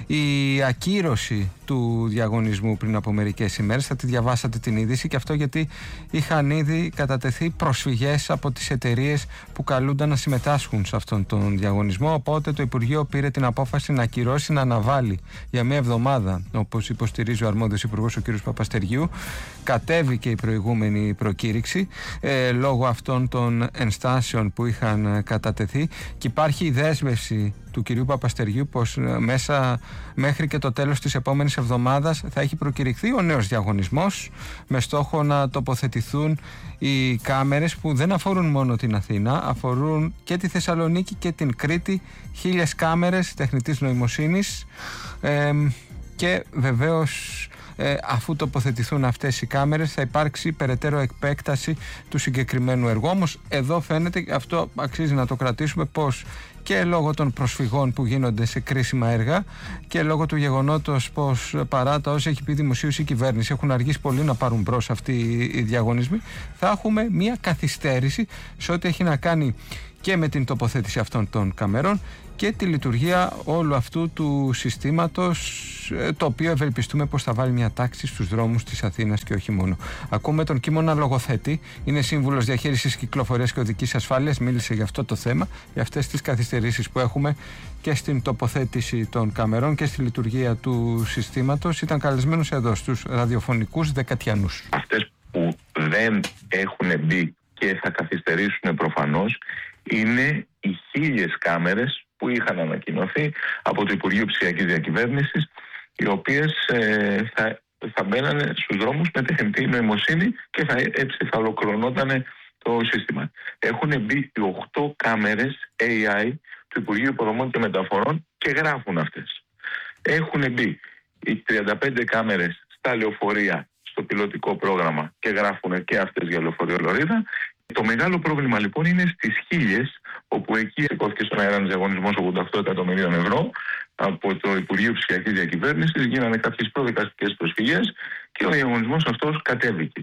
η ακύρωση του διαγωνισμού πριν από μερικές ημέρες. Θα τη διαβάσατε την είδηση, και αυτό γιατί είχαν ήδη κατατεθεί προσφυγές από τις εταιρείες που καλούνταν να συμμετάσχουν σε αυτόν τον διαγωνισμό. Οπότε το Υπουργείο πήρε την απόφαση να ακυρώσει, να αναβάλει για μία εβδομάδα, όπως υποστηρίζει ο αρμόδιος υπουργός, ο κ. Παπαστεριού. Κατέβηκε η προηγούμενη προκήρυξη ε, λόγω αυτών των ενστάσεων που είχαν κατατεθεί, και υπάρχει η δέσμευση του κυρίου Παπαστεριού πως μέσα μέχρι και το τέλος της επόμενης εβδομάδας θα έχει προκηρυχθεί ο νέος διαγωνισμός, με στόχο να τοποθετηθούν οι κάμερες που δεν αφορούν μόνο την Αθήνα, αφορούν και τη Θεσσαλονίκη και την Κρήτη, χίλιες κάμερες τεχνητής νοημοσύνης, ε, και βεβαίως Ε, αφού τοποθετηθούν αυτές οι κάμερες θα υπάρξει περαιτέρω επέκταση του συγκεκριμένου έργου. Όμως εδώ φαίνεται, αυτό αξίζει να το κρατήσουμε, πως και λόγω των προσφυγών που γίνονται σε κρίσιμα έργα και λόγω του γεγονότος πως παρά τα όσα έχει πει δημοσίως η κυβέρνηση, έχουν αργήσει πολύ να πάρουν μπρος αυτοί οι διαγωνισμοί, θα έχουμε μια καθυστέρηση σε ό,τι έχει να κάνει και με την τοποθέτηση αυτών των καμερών και τη λειτουργία όλου αυτού του συστήματος, το οποίο ευελπιστούμε πως θα βάλει μια τάξη στους δρόμους της Αθήνας και όχι μόνο. Ακούμε τον Κίμωνα Λογοθέτη, είναι σύμβουλος διαχείρισης κυκλοφορίας και οδικής ασφάλειας, μίλησε για αυτό το θέμα, για αυτές τις καθυστερήσεις που έχουμε και στην τοποθέτηση των καμερών και στη λειτουργία του συστήματος. Ήταν καλεσμένος εδώ στους ραδιοφωνικούς Δεκατιανούς. Αυτές που δεν έχουν μπει και θα καθυστερήσουν προφανώς είναι οι χίλιες κάμερες που είχαν ανακοινωθεί από το Υπουργείο Ψηφιακής Διακυβέρνησης, οι οποίες ε, θα, θα μπαίνανε στους δρόμους με τεχνητή νοημοσύνη και θα, έτσι θα ολοκληρωνόταν το σύστημα. Έχουν μπει οι οκτώ κάμερες έι άι του Υπουργείου Υποδομών και Μεταφορών και γράφουν αυτές. Έχουν μπει οι τριάντα πέντε κάμερες στα λεωφορεία στο πιλωτικό πρόγραμμα και γράφουν και αυτές για λεωφορείο Λωρίδα. Το μεγάλο πρόβλημα λοιπόν είναι στις χίλιες, όπου εκεί σηκώθηκε στον αέρα ένας διαγωνισμός ογδόντα οκτώ εκατομμυρίων ευρώ από το Υπουργείο Ψηφιακής Διακυβέρνησης, γίνανε κάποιες προδικαστικές προσφυγές και ο διαγωνισμός αυτός κατέβηκε.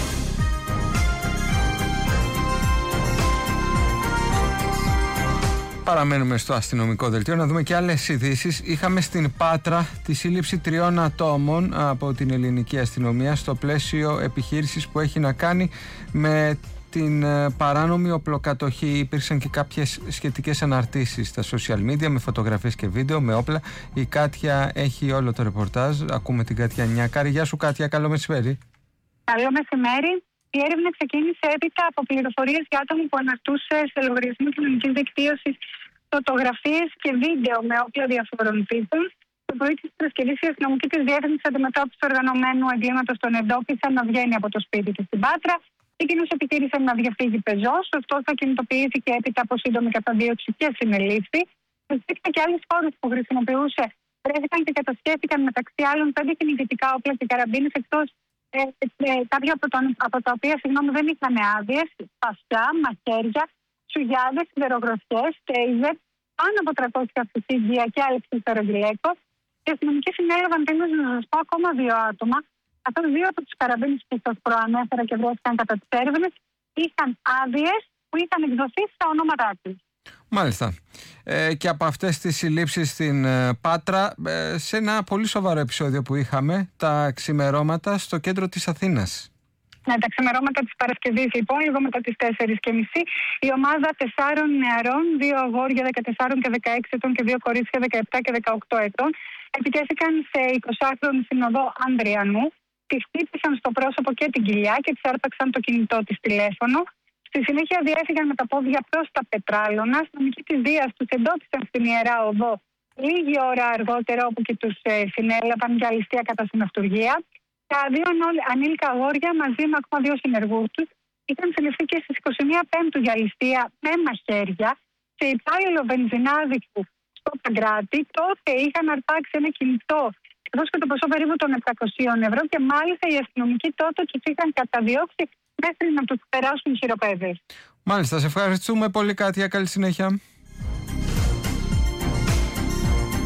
Παραμένουμε στο αστυνομικό δελτίο να δούμε και άλλες ειδήσεις. Είχαμε στην Πάτρα τη σύλληψη τριών ατόμων από την ελληνική αστυνομία στο πλαίσιο επιχείρησης που έχει να κάνει με την παράνομη οπλοκατοχή. Υπήρξαν και κάποιες σχετικές αναρτήσεις στα social media με φωτογραφίες και βίντεο, με όπλα. Η Κάτια έχει όλο το ρεπορτάζ. Ακούμε την Κάτια Νιάκαρη. Γεια σου Κάτια, καλό μεσημέρι. Καλό μεσημέρι. Η έρευνα ξεκίνησε έπειτα από πληροφορίες για άτομο που αναρτούσε σε λογαριασμό κοινωνικής δικτύωσης φωτογραφίες και βίντεο με όπλα διαφόρων τύπων. Το πρωί της Παρασκευής η αστυνομική της διεύθυνση αντιμετώπισης του οργανωμένου εγκλήματος τον εντόπισαν να βγαίνει από το σπίτι του στην Πάτρα. Εκείνος επιχείρησε να διαφύγει πεζός, ωστόσο κινητοποιήθηκε έπειτα από σύντομη καταδίωξη και συνελήφθη. Υπήρξαν και άλλες χώρες που χρησιμοποιούσε. Βρέθηκαν και κατασχέθηκαν μεταξύ άλλων πέντε κυνηγητικά όπλα και καραμπίνες, εκτός ε, ε, κάποια από, τον, από τα οποία συγγνώμη, δεν είχαν άδειες, σπασιά, μαχαίρια, σουγιάδες, σιδερογροθιές, τέιζερ, πάνω από τριακόσια αυτοσύγκια και άλλες αερογυλαίκος. Οι αστυνομικοί συνέλαβαν τέλος να σας πω ακόμα δύο άτομα. Καθώς δύο από τους καραμπίνες που σας προανέφερα και βρέθηκαν κατά τις έρευνες είχαν άδειες που είχαν εκδοθεί στα ονόματά τους. Μάλιστα. Ε, και από αυτές τις συλλήψεις στην ε, Πάτρα, ε, σε ένα πολύ σοβαρό επεισόδιο που είχαμε, τα ξημερώματα στο κέντρο της Αθήνας. Ναι, τα ξημερώματα της Παρασκευής, λοιπόν, λίγο μετά τις τέσσερις και μισή, η ομάδα τεσσάρων νεαρών, δύο αγόρια δεκατεσσάρων και δεκαέξι ετών και δύο κορίτσια δεκαεπτά και δεκαοκτώ ετών, επιτέθηκαν σε εικοσάχρονη συνοδό Ανδριανού. Τη χτύπησαν στο πρόσωπο και την κοιλιά και της άρπαξαν το κινητό της τηλέφωνο. Στη συνέχεια διέφυγαν με τα πόδια προς τα Πετράλωνα. Αστυνομικοί της Δίας τους εντόπισαν στην Ιερά Οδό λίγη ώρα αργότερα, όπου και τους ε, συνέλαβαν για ληστεία κατά συναυτουργία. Τα δύο ανήλικα αγόρια μαζί με ακόμα δύο συνεργούς τους είχαν συλληφθεί και στις είκοσι μία Πέμπτου για ληστεία με μαχαίρια σε υπάλληλο βενζινάδικου στο Παγκράτη. Τότε είχαν αρπάξει ένα κινητό εκτός και το ποσό περίπου των επτακοσίων ευρώ και μάλιστα οι αστυνομικοί τότε τους είχαν καταδιώξει μέχρι να τους περάσουν οι χειροπέδες. Μάλιστα, σε ευχαριστούμε πολύ Κάτια, καλή συνέχεια.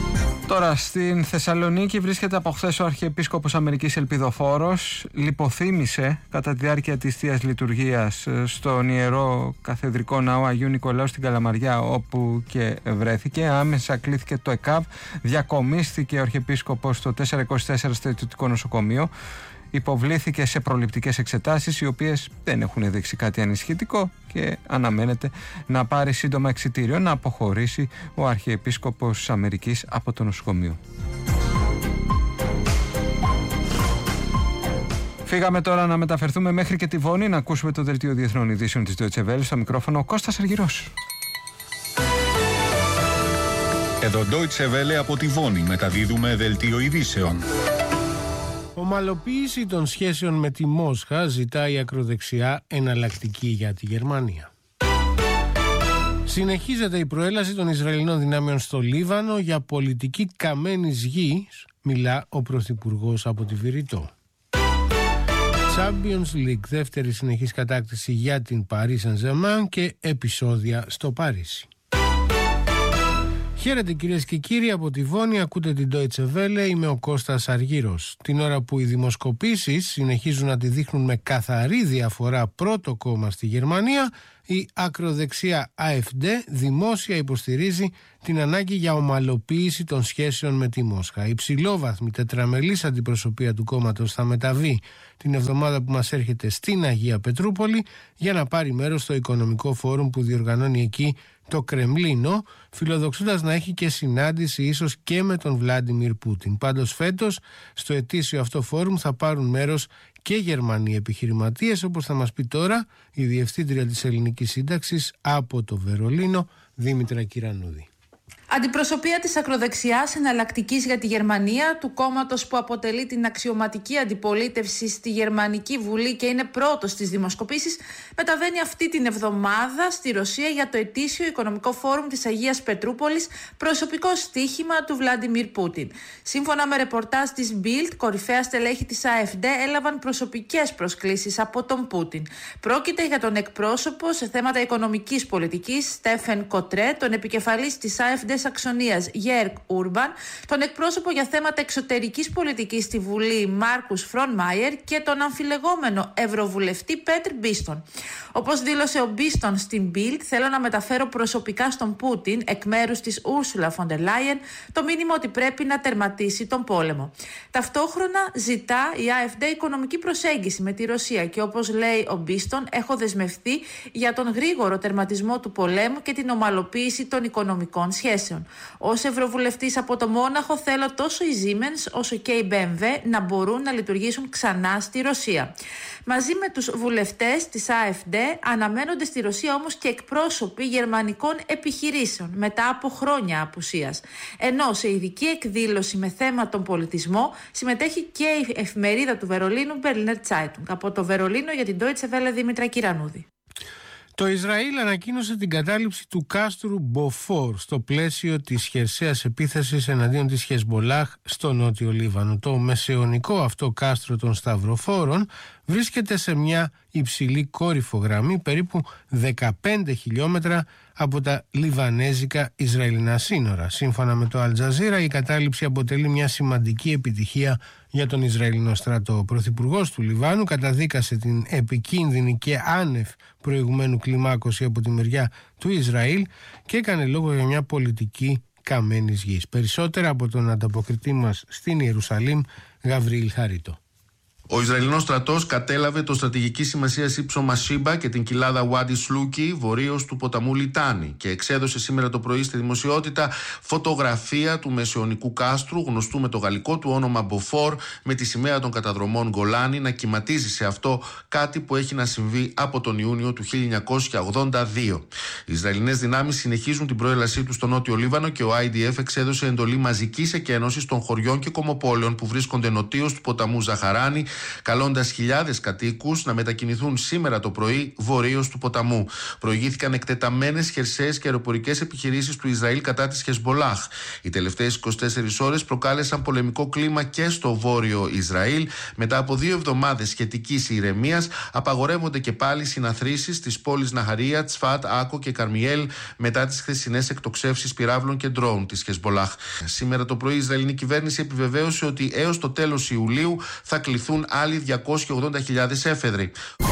Τώρα, στην Θεσσαλονίκη βρίσκεται από χθες ο Αρχιεπίσκοπος Αμερικής Ελπιδοφόρος. Λιποθύμησε κατά τη διάρκεια της Θείας Λειτουργίας στον Ιερό Καθεδρικό Ναό Αγίου Νικολάου στην Καλαμαριά, όπου και βρέθηκε. Άμεσα κλήθηκε το ΕΚΑΒ, διακομίστηκε ο Αρχιεπίσκοπος στο τετρακόσια είκοσι τέσσερα Στρατιωτικό Νοσοκομείο. Υποβλήθηκε σε προληπτικές εξετάσεις, οι οποίες δεν έχουν δείξει κάτι ανησυχητικό, και αναμένεται να πάρει σύντομα εξιτήριο να αποχωρήσει ο Αρχιεπίσκοπος Αμερικής από το νοσοκομείο. Φύγαμε τώρα να μεταφερθούμε μέχρι και τη Βόνη, να ακούσουμε το δελτίο Διεθνών Ειδήσεων της Deutsche Welle. Στο μικρόφωνο ο Κώστας Αργυρός. Εδώ Deutsche Welle από τη Βόνη, μεταδίδουμε δελτίο ειδήσεων. Ομαλοποίηση των σχέσεων με τη Μόσχα ζητάει η ακροδεξιά εναλλακτική για τη Γερμανία. Συνεχίζεται η προέλαση των Ισραηλινών δυνάμεων στο Λίβανο για πολιτική καμένης γης, μιλά ο Πρωθυπουργός από τη Βηρητό. Champions League, δεύτερη συνεχής κατάκτηση για την Paris Saint-Germain και επεισόδια στο Παρίσι. Χαίρετε κυρίες και κύριοι, από τη Βόνη ακούτε την Deutsche Welle, είμαι ο Κώστας Αργύρος. Την ώρα που οι δημοσκοπήσεις συνεχίζουν να τη δείχνουν με καθαρή διαφορά πρώτο κόμμα στη Γερμανία, η ακροδεξιά AfD δημόσια υποστηρίζει την ανάγκη για ομαλοποίηση των σχέσεων με τη Μόσχα. Η υψηλόβαθμη τετραμελής αντιπροσωπεία του κόμματος θα μεταβεί την εβδομάδα που μας έρχεται στην Αγία Πετρούπολη για να πάρει μέρος στο οικονομικό φόρουμ που διοργανώνει εκεί το Κρεμλίνο, φιλοδοξώντας να έχει και συνάντηση ίσως και με τον Βλάντιμιρ Πούτιν. Πάντως φέτος στο ετήσιο αυτό φόρουμ θα πάρουν μέρος και Γερμανοί επιχειρηματίες, όπως θα μας πει τώρα η Διευθύντρια της Ελληνικής Σύνταξης από το Βερολίνο, Δήμητρα Κυρανούδη. Αντιπροσωπεία της ακροδεξιάς εναλλακτικής για τη Γερμανία, του κόμματος που αποτελεί την αξιωματική αντιπολίτευση στη Γερμανική Βουλή και είναι πρώτος στις δημοσκοπήσεις, μεταβαίνει αυτή την εβδομάδα στη Ρωσία για το ετήσιο οικονομικό φόρουμ της Αγίας Πετρούπολης, προσωπικό στοίχημα του Βλάντιμιρ Πούτιν. Σύμφωνα με ρεπορτάζ της Bild, κορυφαία στελέχη της AfD έλαβαν προσωπικές προσκλήσεις από τον Πούτιν. Πρόκειται για τον εκπρόσωπο σε θέματα οικονομικής πολιτικής, Στέφεν Κοτρέ, τον επικεφαλής της AfD Σαξονίας Γέρκ Ούρμπαν, τον εκπρόσωπο για θέματα εξωτερικής πολιτικής στη Βουλή Μάρκους Φρονμάιερ και τον αμφιλεγόμενο ευρωβουλευτή Πέτρ Μπίστον. Όπως δήλωσε ο Μπίστον στην Bild, θέλω να μεταφέρω προσωπικά στον Πούτιν, εκ μέρους της Ούρσουλα Φοντερ Λάιεν, το μήνυμα ότι πρέπει να τερματίσει τον πόλεμο. Ταυτόχρονα ζητά η AfD οικονομική προσέγγιση με τη Ρωσία και, όπως λέει ο Μπίστον, έχω δεσμευτεί για τον γρήγορο τερματισμό του πολέμου και την ομαλοποίηση των οικονομικών σχέσεων. Ως ευρωβουλευτής από το Μόναχο θέλω τόσο η Siemens όσο και η μπι εμ ντάμπλιου να μπορούν να λειτουργήσουν ξανά στη Ρωσία. Μαζί με τους βουλευτές της AfD αναμένονται στη Ρωσία όμως και εκπρόσωποι γερμανικών επιχειρήσεων μετά από χρόνια απουσίας. Ενώ σε ειδική εκδήλωση με θέμα τον πολιτισμό συμμετέχει και η εφημερίδα του Βερολίνου Berliner Zeitung. Από το Βερολίνο για την Deutsche Welle, Δήμητρα Κυρανούδη. Το Ισραήλ ανακοίνωσε την κατάληψη του κάστρου Μποφόρ στο πλαίσιο της χερσαίας επίθεσης εναντίον της Χεσμολάχ στο νότιο Λίβανο. Το μεσαιωνικό αυτό κάστρο των Σταυροφόρων βρίσκεται σε μια υψηλή κόρυφογραμμή περίπου δεκαπέντε χιλιόμετρα από τα λιβανέζικα Ισραηλινά σύνορα. Σύμφωνα με το Αλτζαζίρα, η κατάληψη αποτελεί μια σημαντική επιτυχία για τον Ισραηλινό στρατό. Ο πρωθυπουργός του Λιβάνου καταδίκασε την επικίνδυνη και άνευ προηγουμένου κλιμάκωση από τη μεριά του Ισραήλ και έκανε λόγο για μια πολιτική καμένης γης. Περισσότερα από τον ανταποκριτή μας στην Ιερουσαλήμ, Γαβριήλ Χαρίτο. Ο Ισραηλινός στρατός κατέλαβε το στρατηγική σημασία ύψο Μασίμπα και την κοιλάδα Ουάντι Σλούκι βορείως του ποταμού Λιτάνη και εξέδωσε σήμερα το πρωί στη δημοσιότητα φωτογραφία του μεσαιωνικού κάστρου, γνωστού με το γαλλικό του όνομα Μποφόρ, με τη σημαία των καταδρομών Γκολάνι να κυματίζει σε αυτό, κάτι που έχει να συμβεί από τον Ιούνιο του χίλια εννιακόσια ογδόντα δύο. Οι Ισραηλινές δυνάμεις συνεχίζουν την προέλασή τους στο νότιο Λίβανο και ο άι ντι εφ εξέδωσε εντολή μαζικής εκένωσης των χωριών και κομμοπόλεων που βρίσκονται νοτίως του ποταμού Ζαχαράνι καλώντας χιλιάδες κατοίκους να μετακινηθούν σήμερα το πρωί βορείως του ποταμού. Προηγήθηκαν εκτεταμένες χερσαίες και αεροπορικές επιχειρήσεις του Ισραήλ κατά της Χεσμπολάχ. Οι τελευταίες είκοσι τέσσερις ώρες προκάλεσαν πολεμικό κλίμα και στο βόρειο Ισραήλ. Μετά από δύο εβδομάδες σχετικής ηρεμίας, απαγορεύονται και πάλι συναθρήσεις στις πόλεις Ναχαρία, Τσφάτ, Άκο και Καρμιέλ μετά τις χθεσινές εκτοξεύσεις πυράβλων και ντρόουν της Χεσμπολάχ. Σήμερα το πρωί η Ισραηλινή κυβέρνηση επιβεβαίωσε ότι έως το τέλος Ιουλίου θα κληθούν άλλοι διακόσιες ογδόντα χιλιάδες έφεδροι.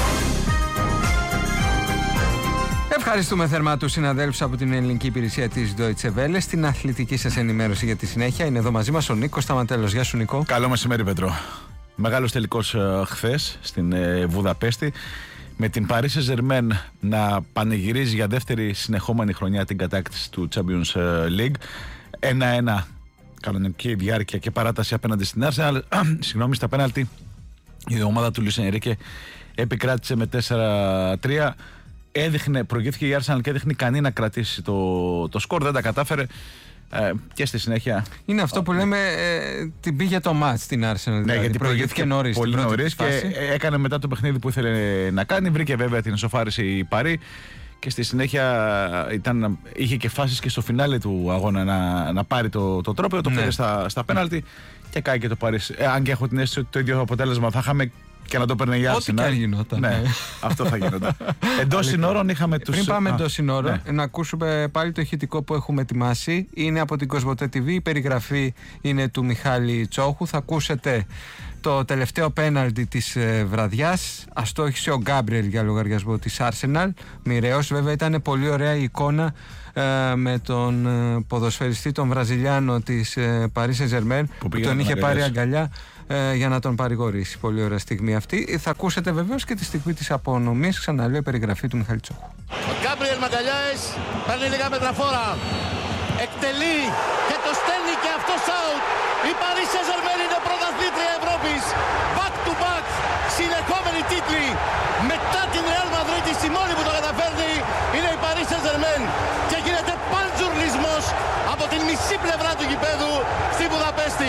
Ευχαριστούμε θερμά τους συναδέλφους από την ελληνική υπηρεσία της Deutsche Welle. Στην αθλητική σας ενημέρωση για τη συνέχεια είναι εδώ μαζί μας ο Νίκος Σταματέλος. Γεια σου, Νίκο. Καλό μεσημέρι, Πέτρο. Μεγάλος τελικός uh, χθες στην uh, Βουδαπέστη, με την Paris Saint-Germain να πανηγυρίζει για δεύτερη συνεχόμενη χρονιά την κατάκτηση του Champions League. ένα-ένα κανονική διάρκεια και παράταση απέναντι στην Arsenal. Συγγνώμη, στα πέναλτι η ομάδα του Λουίς Ενρίκε επικράτησε με τέσσερα τρία. Έδειχνε, προηγήθηκε η Arsenal και έδειχνε ικανή να κρατήσει το, το σκορ, δεν τα κατάφερε. Ε, και στη συνέχεια. Είναι αυτό που λέμε ε, την πήγε το μάτς στην Arsenal. Δηλαδή. Ναι, γιατί προηγήθηκε νωρίς. Πολύ νωρίς και έκανε μετά το παιχνίδι που ήθελε να κάνει. Βρήκε βέβαια την ισοφάριση η Παρί και στη συνέχεια ήταν, είχε και φάσεις και στο φινάλε του αγώνα να, να πάρει το, το τρόπαιο. Το φέρε στα, στα πέναλτι και κάει και το Παρί. Ε, αν και έχω την αίσθηση ότι το ίδιο αποτέλεσμα θα είχαμε και να το παίρνει η Arsenal. Ό,τι και αν γινόταν. Ναι, αυτό θα γινόταν. Εντός συνόρων είχαμε τους... Πριν πάμε εντός συνόρων, ναι, να ακούσουμε πάλι το ηχητικό που έχουμε ετοιμάσει. Είναι από την Κοσμοτέ τι βι, η περιγραφή είναι του Μιχάλη Τσόχου. Θα ακούσετε το τελευταίο πέναλτι της ε, βραδιάς. Αστόχησε ο Γκάμπριελ για λογαριασμό της Arsenal. Μοιραίος, βέβαια ήταν πολύ ωραία η εικόνα ε, με τον ε, ποδοσφαιριστή, τον Βραζιλιάνο της ε, Paris Saint-Germain, που, που τον είχε πάρει αγκαλιά ε, για να τον παρηγορήσει. Πολύ ωραία στιγμή αυτή. Θα ακούσετε βεβαίως και τη στιγμή της απονομής. Ξαναλέω, η περιγραφή του Μιχάλη Τσόχου. Ο Γκάμπριελ Μαγκαλιάες παίρνει λίγα μετραφόρα. Εκτελεί και το στέλνει και αυτός out. Η Paris Saint-Germain είναι πρωταθλήτρια Ευρώπης. Back to back, συνεχόμενοι τίτλοι. Μετά την Real Madrid, η μόνη που το καταφέρνει είναι η Paris Saint-Germain. Και γίνεται παντζουρλισμός από την μισή πλευρά του γηπέδου στη Βουδαπέστη.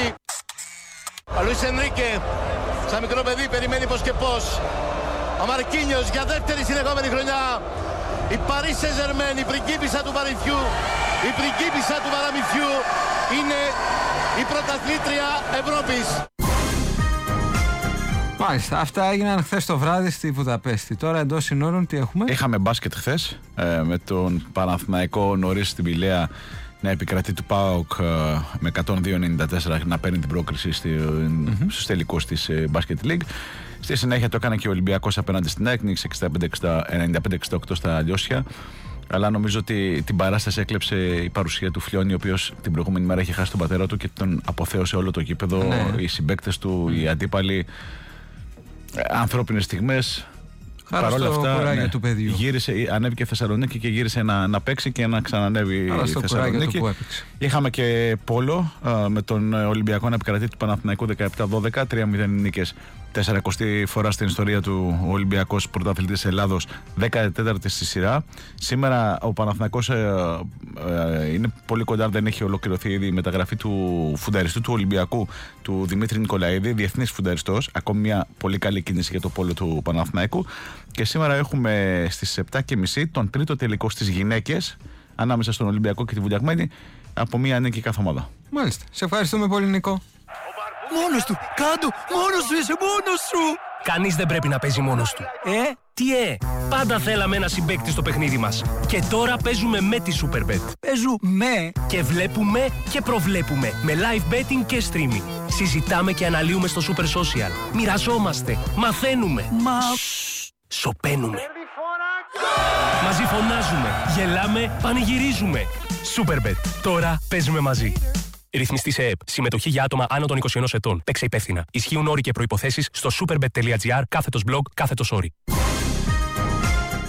Ο Λουίς Ενρίκε, σαν μικρό παιδί, περιμένει πως και πως. Ο Μαρκίνιος για δεύτερη συνεχόμενη χρονιά. Η Paris Saint-Germain, η πριγκίπισσα του παραμυθιού, η πριγκίπισσα του παραμυθιού, είναι η πρωταθλήτρια Ευρώπης. Μάλιστα, αυτά έγιναν χθες το βράδυ στη Βουδαπέστη. Τώρα εντός συνόρων τι έχουμε? Είχαμε μπάσκετ χθες ε, με τον Παναθηναϊκό νωρίς στην Πηλαία να επικρατεί του ΠΑΟΚ ε, με εκατόν δύο ενενήντα τέσσερα να παίρνει την πρόκριση στη, mm-hmm. στους τελικούς της ε, Basket League. Στη συνέχεια το έκανε και ο Ολυμπιακός απέναντι στην ΑΕΚ, ενενήντα πέντε εξήντα οκτώ στα Λιώσια. Αλλά νομίζω ότι την παράσταση έκλεψε η παρουσία του Φλιώνη, ο οποίος την προηγούμενη μέρα είχε χάσει τον πατέρα του και τον αποθέωσε όλο το γήπεδο. Ναι. Οι συμπαίκτες του, οι αντίπαλοι. Ανθρώπινες στιγμές. Παρ' όλα αυτά, ναι, του παιδιού. Γύρισε, ανέβηκε Θεσσαλονίκη και γύρισε να, να παίξει και να ξανανέβει η Θεσσαλονίκη. Είχαμε και πόλο α, με τον Ολυμπιακό να επικρατεί του Παναθηναϊκού δεκαεπτά δώδεκα, τρία μηδέν νίκες. σαρανταοστή φορά στην ιστορία του ο Ολυμπιακός πρωταθλητής Ελλάδος, δεκατέταρτη στη σειρά. Σήμερα ο Παναθηναϊκός ε, ε, είναι πολύ κοντά, δεν έχει ολοκληρωθεί ήδη η μεταγραφή του φουνταριστού του Ολυμπιακού, του Δημήτρη Νικολαίδη, διεθνής φουνταριστός. Ακόμη μια πολύ καλή κίνηση για το πόλο του Παναθηναϊκού. Και σήμερα έχουμε στις επτά και μισή τον τρίτο τελικό στις γυναίκες ανάμεσα στον Ολυμπιακό και τη Βουλιαγμένη, από μία νίκη κάθε ομάδα. Μάλιστα. Σε ευχαριστούμε πολύ, Νικό. Μόνος του! Κάντο! Μόνος σου είσαι! Μόνος σου! Κανείς δεν πρέπει να παίζει μόνος του. Ε? Τι ε? Πάντα θέλαμε ένα συμπαίκτη στο παιχνίδι μας. Και τώρα παίζουμε με τη Superbet. Παίζουμε! Και βλέπουμε και προβλέπουμε. Με live betting και streaming. Συζητάμε και αναλύουμε στο Super Social. Μοιραζόμαστε. Μαθαίνουμε. Μα... Σοπαίνουμε. Μαζί φωνάζουμε. Γελάμε. Πανηγυρίζουμε. Superbet. Τώρα παίζουμε μαζί. Ρυθμιστή σε ΕΕΠ. Συμμετοχή για άτομα άνω των είκοσι ενός ετών. Παίξε υπεύθυνα. Ισχύουν όροι και προϋποθέσεις στο superbet.gr κάθετος blog κάθετος όροι.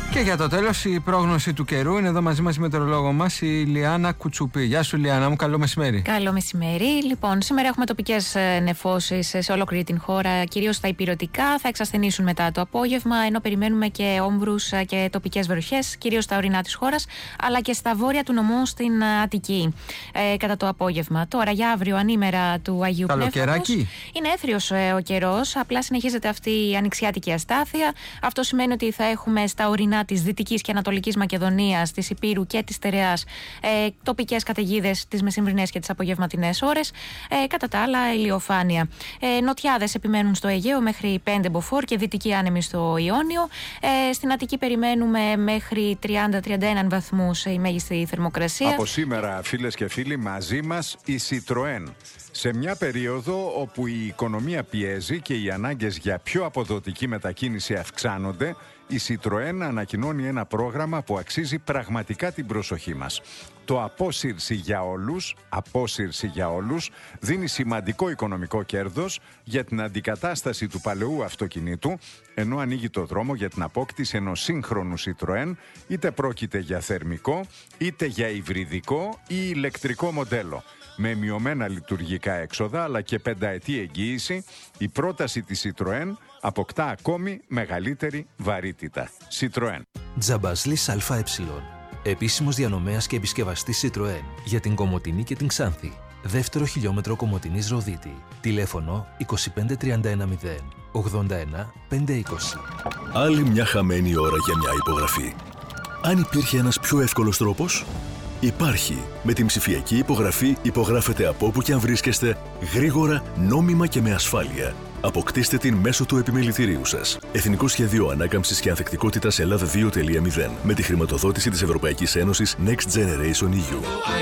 Και για το τέλος, η πρόγνωση του καιρού. Είναι εδώ μαζί μας η μετεωρολόγο μας, η Λιάννα Κουτσουπή. Γεια σου, Λιάννα μου, καλό μεσημέρι. Καλό μεσημέρι. Λοιπόν, σήμερα έχουμε τοπικές νεφώσεις σε ολόκληρη την χώρα, κυρίως στα ηπειρωτικά. Θα εξασθενήσουν μετά το απόγευμα, ενώ περιμένουμε και όμβρους και τοπικές βροχές, κυρίως στα ορεινά της χώρας, αλλά και στα βόρεια του νομού στην Αττική ε, κατά το απόγευμα. Τώρα, για αύριο, ανήμερα του Αγίου Πνεύματος. Είναι έθριος ε, ο καιρός, απλά συνεχίζεται αυτή η ανοιξιάτικη αστάθεια. Αυτό σημαίνει ότι θα έχουμε στα ορεινά της Δυτικής και Ανατολικής Μακεδονίας, της Ηπείρου και της Στερεάς ε, τοπικές καταιγίδες τις μεσημβρινές και τις απογευματινές ώρες. Ε, κατά τα άλλα, ηλιοφάνεια. Ε, νοτιάδες επιμένουν στο Αιγαίο μέχρι πέντε μποφόρ και δυτική άνεμη στο Ιόνιο. Ε, στην Αττική περιμένουμε μέχρι τριάντα με τριάντα ένα βαθμούς η μέγιστη θερμοκρασία. Από σήμερα, φίλες και φίλοι, μαζί μας η Citroën. Σε μια περίοδο όπου η οικονομία πιέζει και οι ανάγκες για πιο αποδοτική μετακίνηση αυξάνονται, η Citroën ανακοινώνει ένα πρόγραμμα που αξίζει πραγματικά την προσοχή μας. Το απόσυρση για όλους, απόσυρση για όλους, δίνει σημαντικό οικονομικό κέρδος για την αντικατάσταση του παλαιού αυτοκινήτου, ενώ ανοίγει το δρόμο για την απόκτηση ενός σύγχρονου Citroën, είτε πρόκειται για θερμικό, είτε για υβριδικό ή ηλεκτρικό μοντέλο. Με μειωμένα λειτουργικά έξοδα αλλά και πενταετή εγγύηση, η πρόταση της Citroën αποκτά ακόμη μεγαλύτερη βαρύτητα. Citroën. Τζαμπασλής ΑΕ. Επίσημος διανομέας και επισκευαστής Citroën για την Κομοτηνή και την Ξάνθη. Δεύτερο χιλιόμετρο Κομοτηνής Ροδίτη. Τηλέφωνο είκοσι πέντε τριάντα ένα μηδέν ογδόντα ένα πεντακόσια είκοσι. Άλλη μια χαμένη ώρα για μια υπογραφή. Αν υπήρχε ένας πιο εύκολος τρόπος? Υπάρχει. Με την ψηφιακή υπογραφή υπογράφετε από όπου και αν βρίσκεστε, γρήγορα, νόμιμα και με ασφάλεια. Αποκτήστε την μέσω του επιμελητηρίου σας. Εθνικό Σχέδιο Ανάκαμψης και Ανθεκτικότητας Ελλάδα δύο τελεία μηδέν με τη χρηματοδότηση της Ευρωπαϊκής Ένωσης Next Generation ι γιου.